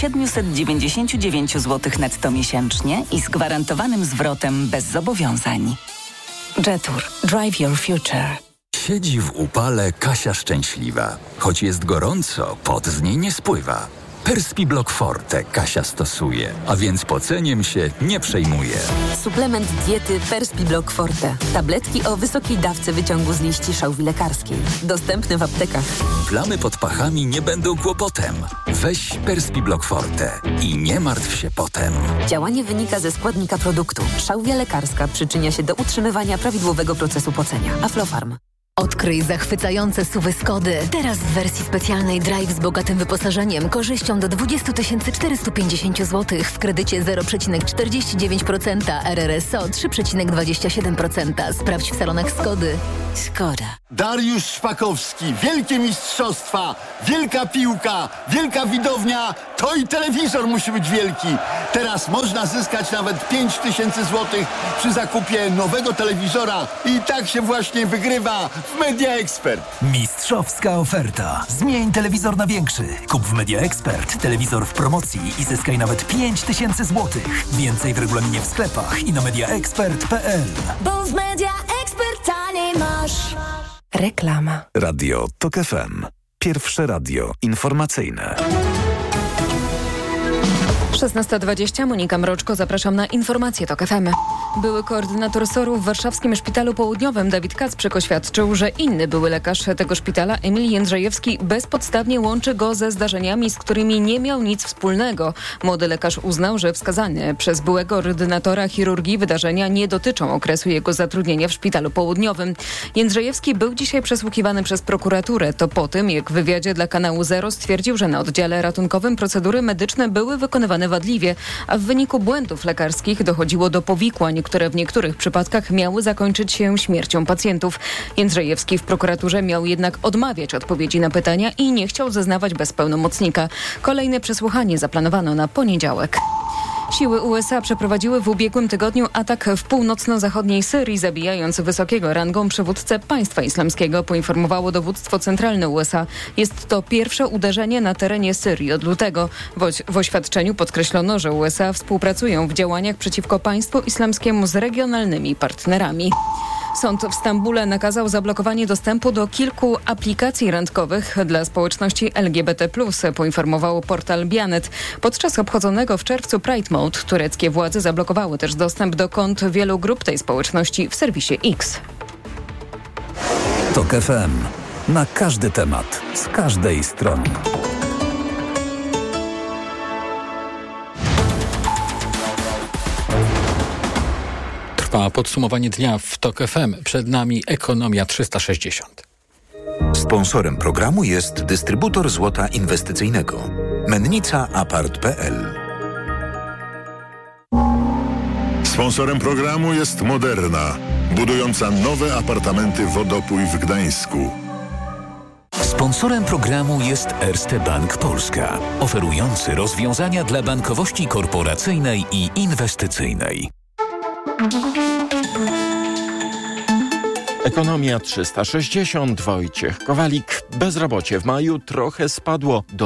799 zł netto miesięcznie i z gwarantowanym zwrotem bez zobowiązań. Jetur. Drive your future. Siedzi w upale Kasia szczęśliwa. Choć jest gorąco, pot z niej nie spływa. Perspiblock Forte Kasia stosuje, a więc poceniem się nie przejmuje. Suplement diety Perspiblock Forte. Tabletki o wysokiej dawce wyciągu z liści szałwi lekarskiej. Dostępne w aptekach. Plamy pod pachami nie będą kłopotem. Weź Perspiblock Forte i nie martw się potem. Działanie wynika ze składnika produktu. Szałwia lekarska przyczynia się do utrzymywania prawidłowego procesu pocenia. Aflofarm. Odkryj zachwycające SUV-y Skody. Teraz w wersji specjalnej Drive z bogatym wyposażeniem, korzyścią do 20 450 zł w kredycie 0,49%, RRSO 3,27%. Sprawdź w salonach Skody. Skoda. Dariusz Szpakowski, wielkie mistrzostwa, wielka piłka, wielka widownia, to i telewizor musi być wielki. Teraz można zyskać nawet 5000 zł przy zakupie nowego telewizora i tak się właśnie wygrywa w Media Expert. Mistrzowska oferta. Zmień telewizor na większy. Kup w Media Expert telewizor w promocji i zyskaj nawet 5000 zł. Więcej w regulaminie w sklepach i na mediaexpert.pl. Bo w Media Expert taniej masz. Reklama. Radio TOK FM. Pierwsze radio informacyjne. 16:20, Monika Mroczko, zapraszam na informacje TOK FM. Były koordynator SOR-u w warszawskim Szpitalu Południowym Dawid Kacprzyk oświadczył, że inny były lekarz tego szpitala, Emil Jędrzejewski, bezpodstawnie łączy go ze zdarzeniami, z którymi nie miał nic wspólnego. Młody lekarz uznał, że wskazane przez byłego ordynatora chirurgii wydarzenia nie dotyczą okresu jego zatrudnienia w Szpitalu Południowym. Jędrzejewski był dzisiaj przesłuchiwany przez prokuraturę. To po tym, jak w wywiadzie dla kanału Zero stwierdził, że na oddziale ratunkowym procedury medyczne były wykonywane wadliwie, a w wyniku błędów lekarskich dochodziło do powikłań, które w niektórych przypadkach miały zakończyć się śmiercią pacjentów. Jędrzejewski w prokuraturze miał jednak odmawiać odpowiedzi na pytania i nie chciał zeznawać bez pełnomocnika. Kolejne przesłuchanie zaplanowano na poniedziałek. Siły USA przeprowadziły w ubiegłym tygodniu atak w północno-zachodniej Syrii, zabijając wysokiego rangą przywódcę państwa islamskiego, poinformowało dowództwo centralne USA. Jest to pierwsze uderzenie na terenie Syrii od lutego. W oświadczeniu podkreślono, że USA współpracują w działaniach przeciwko państwu islamskiemu z regionalnymi partnerami. Sąd w Stambule nakazał zablokowanie dostępu do kilku aplikacji randkowych dla społeczności LGBT+, poinformował portal Bianet. Podczas obchodzonego w czerwcu Pride Mode tureckie władze zablokowały też dostęp do kont wielu grup tej społeczności w serwisie X. TOK FM. Na każdy temat, z każdej strony. Trwa podsumowanie dnia w TOK FM. Przed nami Ekonomia 360. Sponsorem programu jest dystrybutor złota inwestycyjnego. Mennica Apart.pl. Sponsorem programu jest Moderna, budująca nowe apartamenty Wodopój w Gdańsku. Sponsorem programu jest Erste Bank Polska, oferujący rozwiązania dla bankowości korporacyjnej i inwestycyjnej. Ekonomia 360, Wojciech Kowalik. Bezrobocie w maju trochę spadło do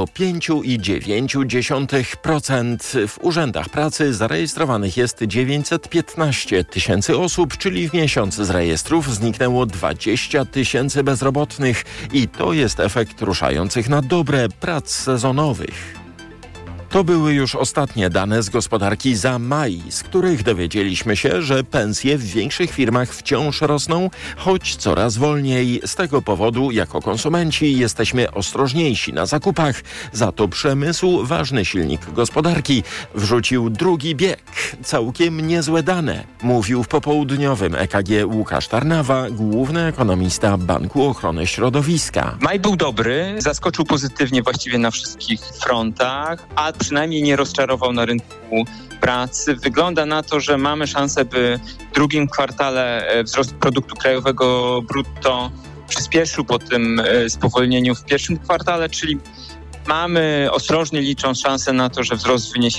5,9%. W urzędach pracy zarejestrowanych jest 915 tysięcy osób, czyli w miesiąc z rejestrów zniknęło 20 tysięcy bezrobotnych. I to jest efekt ruszających na dobre prac sezonowych. To były już ostatnie dane z gospodarki za maj, z których dowiedzieliśmy się, że pensje w większych firmach wciąż rosną, choć coraz wolniej. Z tego powodu, jako konsumenci, jesteśmy ostrożniejsi na zakupach. Za to przemysł, ważny silnik gospodarki, wrzucił drugi bieg. Całkiem niezłe dane, mówił w popołudniowym EKG Łukasz Tarnawa, główny ekonomista Banku Ochrony Środowiska. Maj był dobry, zaskoczył pozytywnie właściwie na wszystkich frontach, a przynajmniej nie rozczarował na rynku pracy. Wygląda na to, że mamy szansę, by w drugim kwartale wzrost produktu krajowego brutto przyspieszył po tym spowolnieniu w pierwszym kwartale, czyli mamy, ostrożnie licząc, szansę na to, że wzrost wyniesie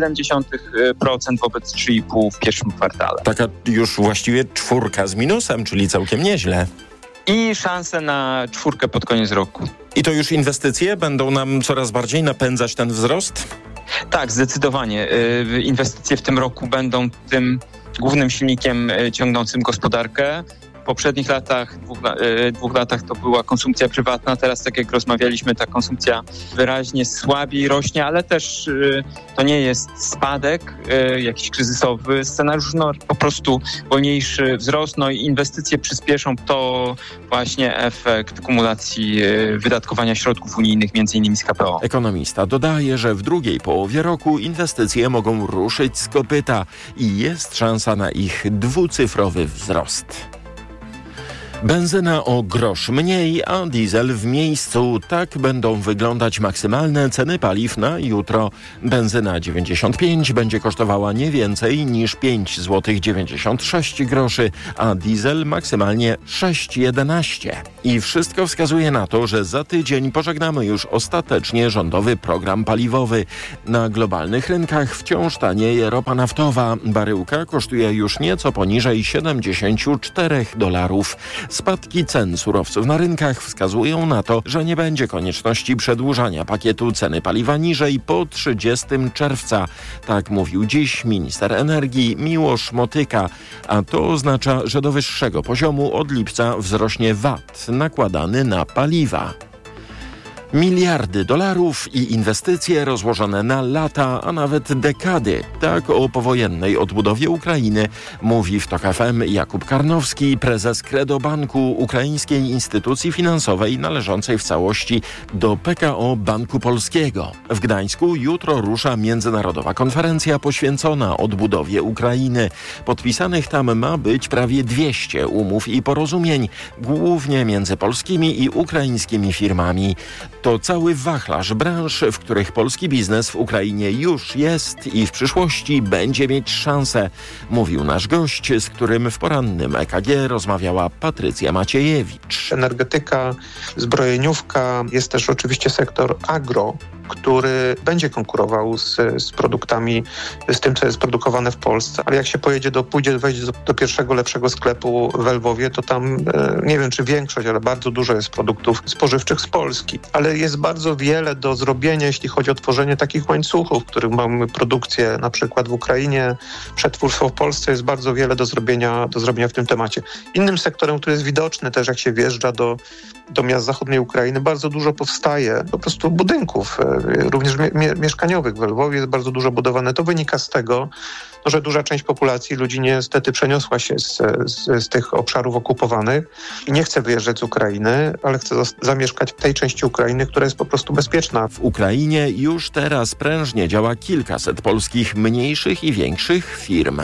3,7% wobec 3,5% w pierwszym kwartale. Taka już właściwie 4 z minusem, czyli całkiem nieźle. I szanse na 4 pod koniec roku. I to już inwestycje będą nam coraz bardziej napędzać ten wzrost? Tak, zdecydowanie. Inwestycje w tym roku będą tym głównym silnikiem ciągnącym gospodarkę. W poprzednich latach, dwóch latach to była konsumpcja prywatna. Teraz, tak jak rozmawialiśmy, ta konsumpcja wyraźnie słabiej rośnie, ale też to nie jest spadek, jakiś kryzysowy scenariusz, no po prostu wolniejszy wzrost, no i inwestycje przyspieszą. To właśnie efekt kumulacji wydatkowania środków unijnych, m.in. z KPO. Ekonomista dodaje, że w drugiej połowie roku inwestycje mogą ruszyć z kopyta i jest szansa na ich dwucyfrowy wzrost. Benzyna o grosz mniej, a diesel w miejscu. Tak będą wyglądać maksymalne ceny paliw na jutro. Benzyna 95 będzie kosztowała nie więcej niż 5,96 zł, a diesel maksymalnie 6,11. I wszystko wskazuje na to, że za tydzień pożegnamy już ostatecznie rządowy program paliwowy. Na globalnych rynkach wciąż tanieje ropa naftowa. Baryłka kosztuje już nieco poniżej $74. Spadki cen surowców na rynkach wskazują na to, że nie będzie konieczności przedłużania pakietu ceny paliwa niżej po 30 czerwca. Tak mówił dziś minister energii Miłosz Motyka, a to oznacza, że do wyższego poziomu od lipca wzrośnie VAT nakładany na paliwa. Miliardy dolarów i inwestycje rozłożone na lata, a nawet dekady. Tak o powojennej odbudowie Ukrainy mówi w TOK FM Jakub Karnowski, prezes Credo Banku, ukraińskiej instytucji finansowej należącej w całości do PKO Banku Polskiego. W Gdańsku jutro rusza międzynarodowa konferencja poświęcona odbudowie Ukrainy. Podpisanych tam ma być prawie 200 umów i porozumień, głównie między polskimi i ukraińskimi firmami. To cały wachlarz branż, w których polski biznes w Ukrainie już jest i w przyszłości będzie mieć szansę, mówił nasz gość, z którym w porannym EKG rozmawiała Patrycja Maciejewicz. Energetyka, zbrojeniówka, jest też oczywiście sektor agro, który będzie konkurował z produktami, z tym, co jest produkowane w Polsce. Ale jak się wejdzie do pierwszego lepszego sklepu w Lwowie, to tam nie wiem, czy większość, ale bardzo dużo jest produktów spożywczych z Polski. Ale jest bardzo wiele do zrobienia, jeśli chodzi o tworzenie takich łańcuchów, w których mamy produkcję na przykład w Ukrainie, przetwórstwo w Polsce, jest bardzo wiele do zrobienia w tym temacie. Innym sektorem, który jest widoczny też, jak się wjeżdża do miast zachodniej Ukrainy, bardzo dużo powstaje po prostu budynków, również mieszkaniowych. W Lwowie jest bardzo dużo budowane. To wynika z tego, że duża część populacji, ludzi niestety przeniosła się z tych obszarów okupowanych i nie chce wyjeżdżać z Ukrainy, ale chce zamieszkać w tej części Ukrainy, która jest po prostu bezpieczna. W Ukrainie już teraz prężnie działa kilkaset polskich mniejszych i większych firm.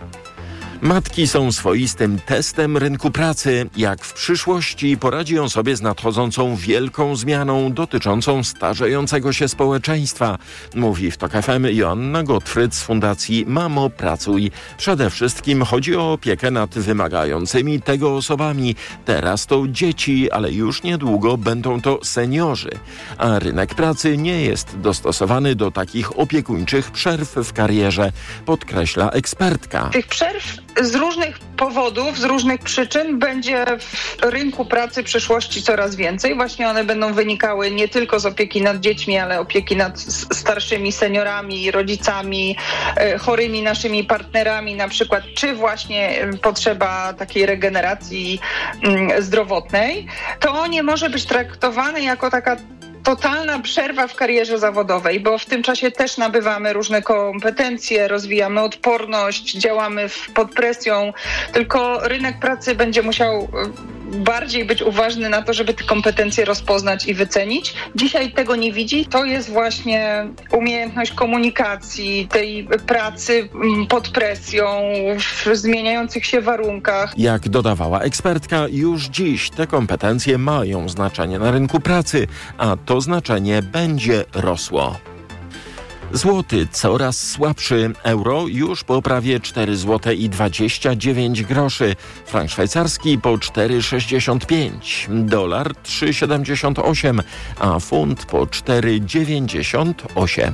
Matki są swoistym testem rynku pracy. Jak w przyszłości poradzi on sobie z nadchodzącą wielką zmianą dotyczącą starzejącego się społeczeństwa, mówi w TOK FM Joanna Gottfried z Fundacji Mamo Pracuj. Przede wszystkim chodzi o opiekę nad wymagającymi tego osobami. Teraz to dzieci, ale już niedługo będą to seniorzy. A rynek pracy nie jest dostosowany do takich opiekuńczych przerw w karierze, podkreśla ekspertka. Tych przerw z różnych powodów, z różnych przyczyn będzie w rynku pracy przyszłości coraz więcej. Właśnie one będą wynikały nie tylko z opieki nad dziećmi, ale opieki nad starszymi seniorami, rodzicami, chorymi naszymi partnerami na przykład, czy właśnie potrzeba takiej regeneracji zdrowotnej. To nie może być traktowane jako taka totalna przerwa w karierze zawodowej, bo w tym czasie też nabywamy różne kompetencje, rozwijamy odporność, działamy pod presją, tylko rynek pracy będzie musiał bardziej być uważny na to, żeby te kompetencje rozpoznać i wycenić. Dzisiaj tego nie widzi. To jest właśnie umiejętność komunikacji, tej pracy pod presją, w zmieniających się warunkach. Jak dodawała ekspertka, już dziś te kompetencje mają znaczenie na rynku pracy, a to znaczenie będzie rosło. Złoty coraz słabszy, euro już po prawie 4,29 zł, frank szwajcarski po 4,65, dolar 3,78, a funt po 4,98.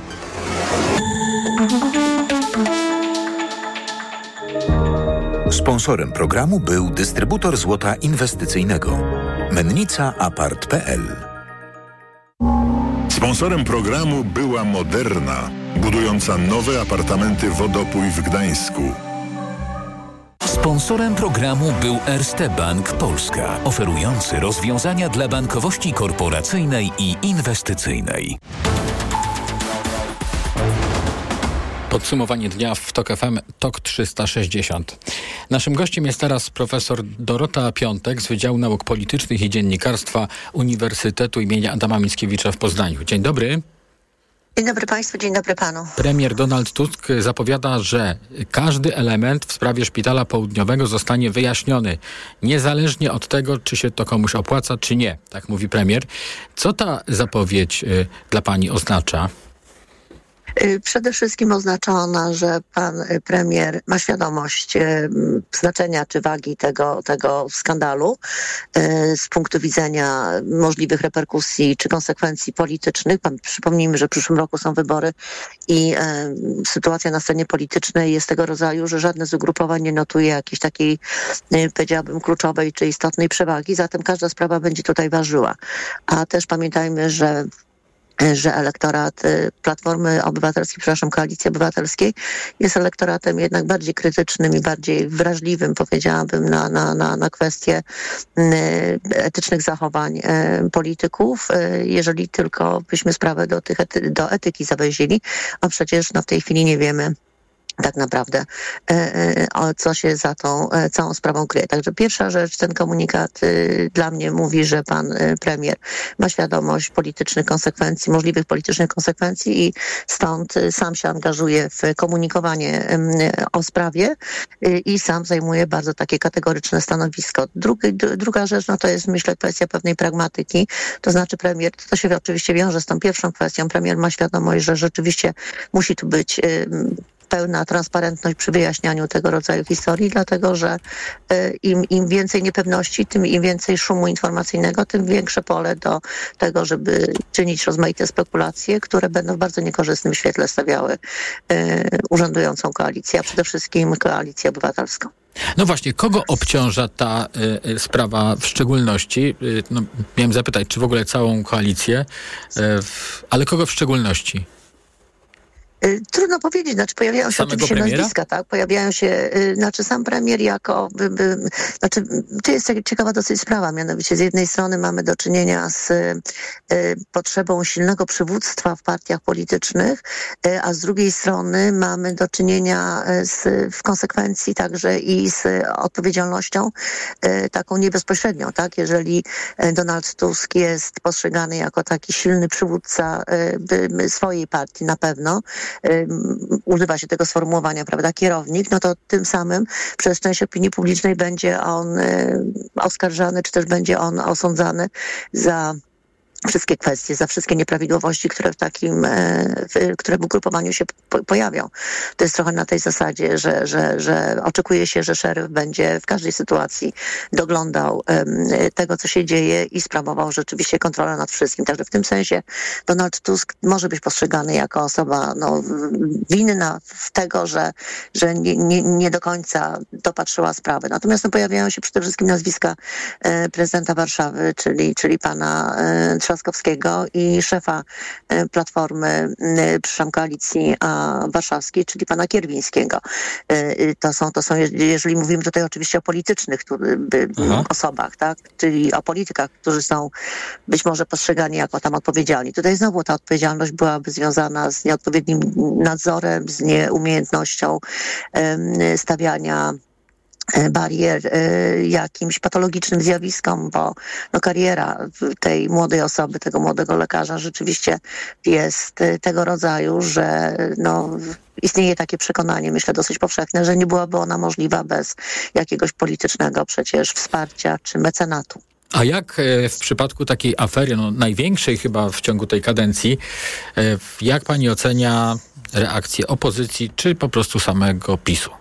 Sponsorem programu był dystrybutor złota inwestycyjnego Mennica Apart.pl. Sponsorem programu była Moderna, budująca nowe apartamenty Wodopój w Gdańsku. Sponsorem programu był Erste Bank Polska, oferujący rozwiązania dla bankowości korporacyjnej i inwestycyjnej. Podsumowanie dnia w TOK FM, TOK 360. Naszym gościem jest teraz profesor Dorota Piątek z Wydziału Nauk Politycznych i Dziennikarstwa Uniwersytetu im. Adama Mickiewicza w Poznaniu. Dzień dobry. Dzień dobry Państwu, dzień dobry Panu. Premier Donald Tusk zapowiada, że każdy element w sprawie Szpitala Południowego zostanie wyjaśniony, niezależnie od tego, czy się to komuś opłaca, czy nie. Tak mówi premier. Co ta zapowiedź dla Pani oznacza? Przede wszystkim oznacza ona, że pan premier ma świadomość znaczenia czy wagi tego skandalu z punktu widzenia możliwych reperkusji czy konsekwencji politycznych. Przypomnijmy, że w przyszłym roku są wybory i sytuacja na scenie politycznej jest tego rodzaju, że żadne z ugrupowań nie notuje jakiejś takiej, powiedziałabym, kluczowej czy istotnej przewagi, zatem każda sprawa będzie tutaj ważyła. A też pamiętajmy, że elektorat Platformy Obywatelskiej, Koalicji Obywatelskiej jest elektoratem jednak bardziej krytycznym i bardziej wrażliwym, powiedziałabym, na kwestie etycznych zachowań polityków, jeżeli tylko byśmy sprawę do etyki zawęzili, a przecież w tej chwili nie wiemy tak naprawdę, co się za tą całą sprawą kryje. Także pierwsza rzecz, ten komunikat dla mnie mówi, że pan premier ma świadomość politycznych konsekwencji, możliwych politycznych konsekwencji i stąd sam się angażuje w komunikowanie o sprawie i sam zajmuje bardzo takie kategoryczne stanowisko. Druga rzecz, to jest, myślę, kwestia pewnej pragmatyki, to znaczy premier, to się oczywiście wiąże z tą pierwszą kwestią, premier ma świadomość, że rzeczywiście musi tu być pełna transparentność przy wyjaśnianiu tego rodzaju historii, dlatego że im więcej niepewności, tym im więcej szumu informacyjnego, tym większe pole do tego, żeby czynić rozmaite spekulacje, które będą w bardzo niekorzystnym świetle stawiały urzędującą koalicję, a przede wszystkim Koalicję Obywatelską. No właśnie, kogo obciąża ta sprawa w szczególności? Miałem zapytać, czy w ogóle całą koalicję, ale kogo w szczególności? Trudno powiedzieć, pojawiają się oczywiście nazwiska, tak? Pojawiają się, sam premier jako, to jest ciekawa dosyć sprawa, mianowicie z jednej strony mamy do czynienia z potrzebą silnego przywództwa w partiach politycznych, a z drugiej strony mamy do czynienia w konsekwencji także i z odpowiedzialnością taką niebezpośrednią, tak? Jeżeli Donald Tusk jest postrzegany jako taki silny przywódca swojej partii na pewno, używa się tego sformułowania, prawda, kierownik, to tym samym przez część opinii publicznej będzie on oskarżany, czy też będzie on osądzany za wszystkie kwestie, za wszystkie nieprawidłowości, które w ugrupowaniu się pojawią. To jest trochę na tej zasadzie, że oczekuje się, że szeryf będzie w każdej sytuacji doglądał tego, co się dzieje i sprawował rzeczywiście kontrolę nad wszystkim. Także w tym sensie Donald Tusk może być postrzegany jako osoba winna w tego, że nie do końca dopatrzyła sprawę. Natomiast pojawiają się przede wszystkim nazwiska prezydenta Warszawy, czyli pana Trzaskowskiego i szefa Platformy, przepraszam, Koalicji Warszawskiej, czyli pana Kierwińskiego. To są, jeżeli mówimy tutaj oczywiście o politycznych osobach, tak? Czyli o politykach, którzy są być może postrzegani jako tam odpowiedzialni. Tutaj znowu ta odpowiedzialność byłaby związana z nieodpowiednim nadzorem, z nieumiejętnością stawiania barier jakimś patologicznym zjawiskom, bo kariera tej młodej osoby, tego młodego lekarza rzeczywiście jest tego rodzaju, że istnieje takie przekonanie, myślę dosyć powszechne, że nie byłaby ona możliwa bez jakiegoś politycznego przecież wsparcia czy mecenatu. A jak w przypadku takiej afery, największej chyba w ciągu tej kadencji, jak pani ocenia reakcję opozycji, czy po prostu samego PiS-u?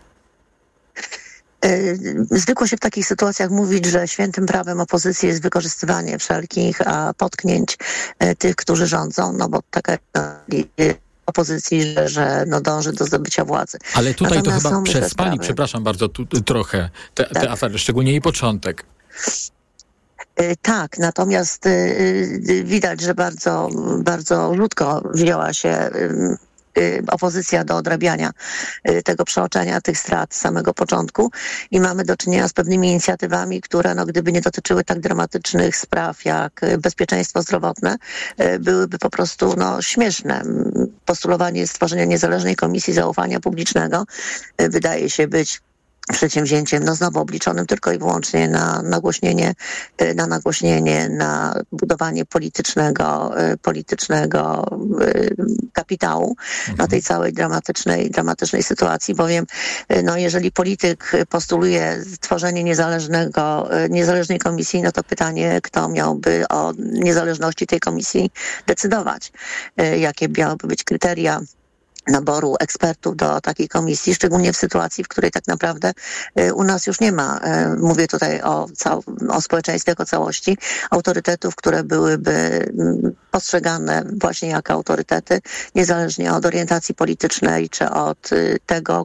Zwykło się w takich sytuacjach mówić, że świętym prawem opozycji jest wykorzystywanie wszelkich potknięć tych, którzy rządzą, bo taka opozycji, że dąży do zdobycia władzy. Ale tutaj Natomiast to chyba przespali, przepraszam bardzo, trochę te afery, szczególnie jej początek. Tak, natomiast widać, że bardzo, bardzo krótko wzięła się opozycja do odrabiania tego przeoczenia tych strat z samego początku i mamy do czynienia z pewnymi inicjatywami, które gdyby nie dotyczyły tak dramatycznych spraw jak bezpieczeństwo zdrowotne, byłyby po prostu śmieszne. Postulowanie stworzenia niezależnej komisji zaufania publicznego wydaje się być przedsięwzięciem znowu obliczonym tylko i wyłącznie na nagłośnienie, na budowanie politycznego kapitału na tej całej dramatycznej sytuacji, bowiem jeżeli polityk postuluje stworzenie niezależnej komisji, to pytanie, kto miałby o niezależności tej komisji decydować, jakie miałyby być kryteria naboru ekspertów do takiej komisji, szczególnie w sytuacji, w której tak naprawdę u nas już nie ma, mówię tutaj o społeczeństwie jako całości, autorytetów, które byłyby postrzegane właśnie jako autorytety, niezależnie od orientacji politycznej, czy od tego,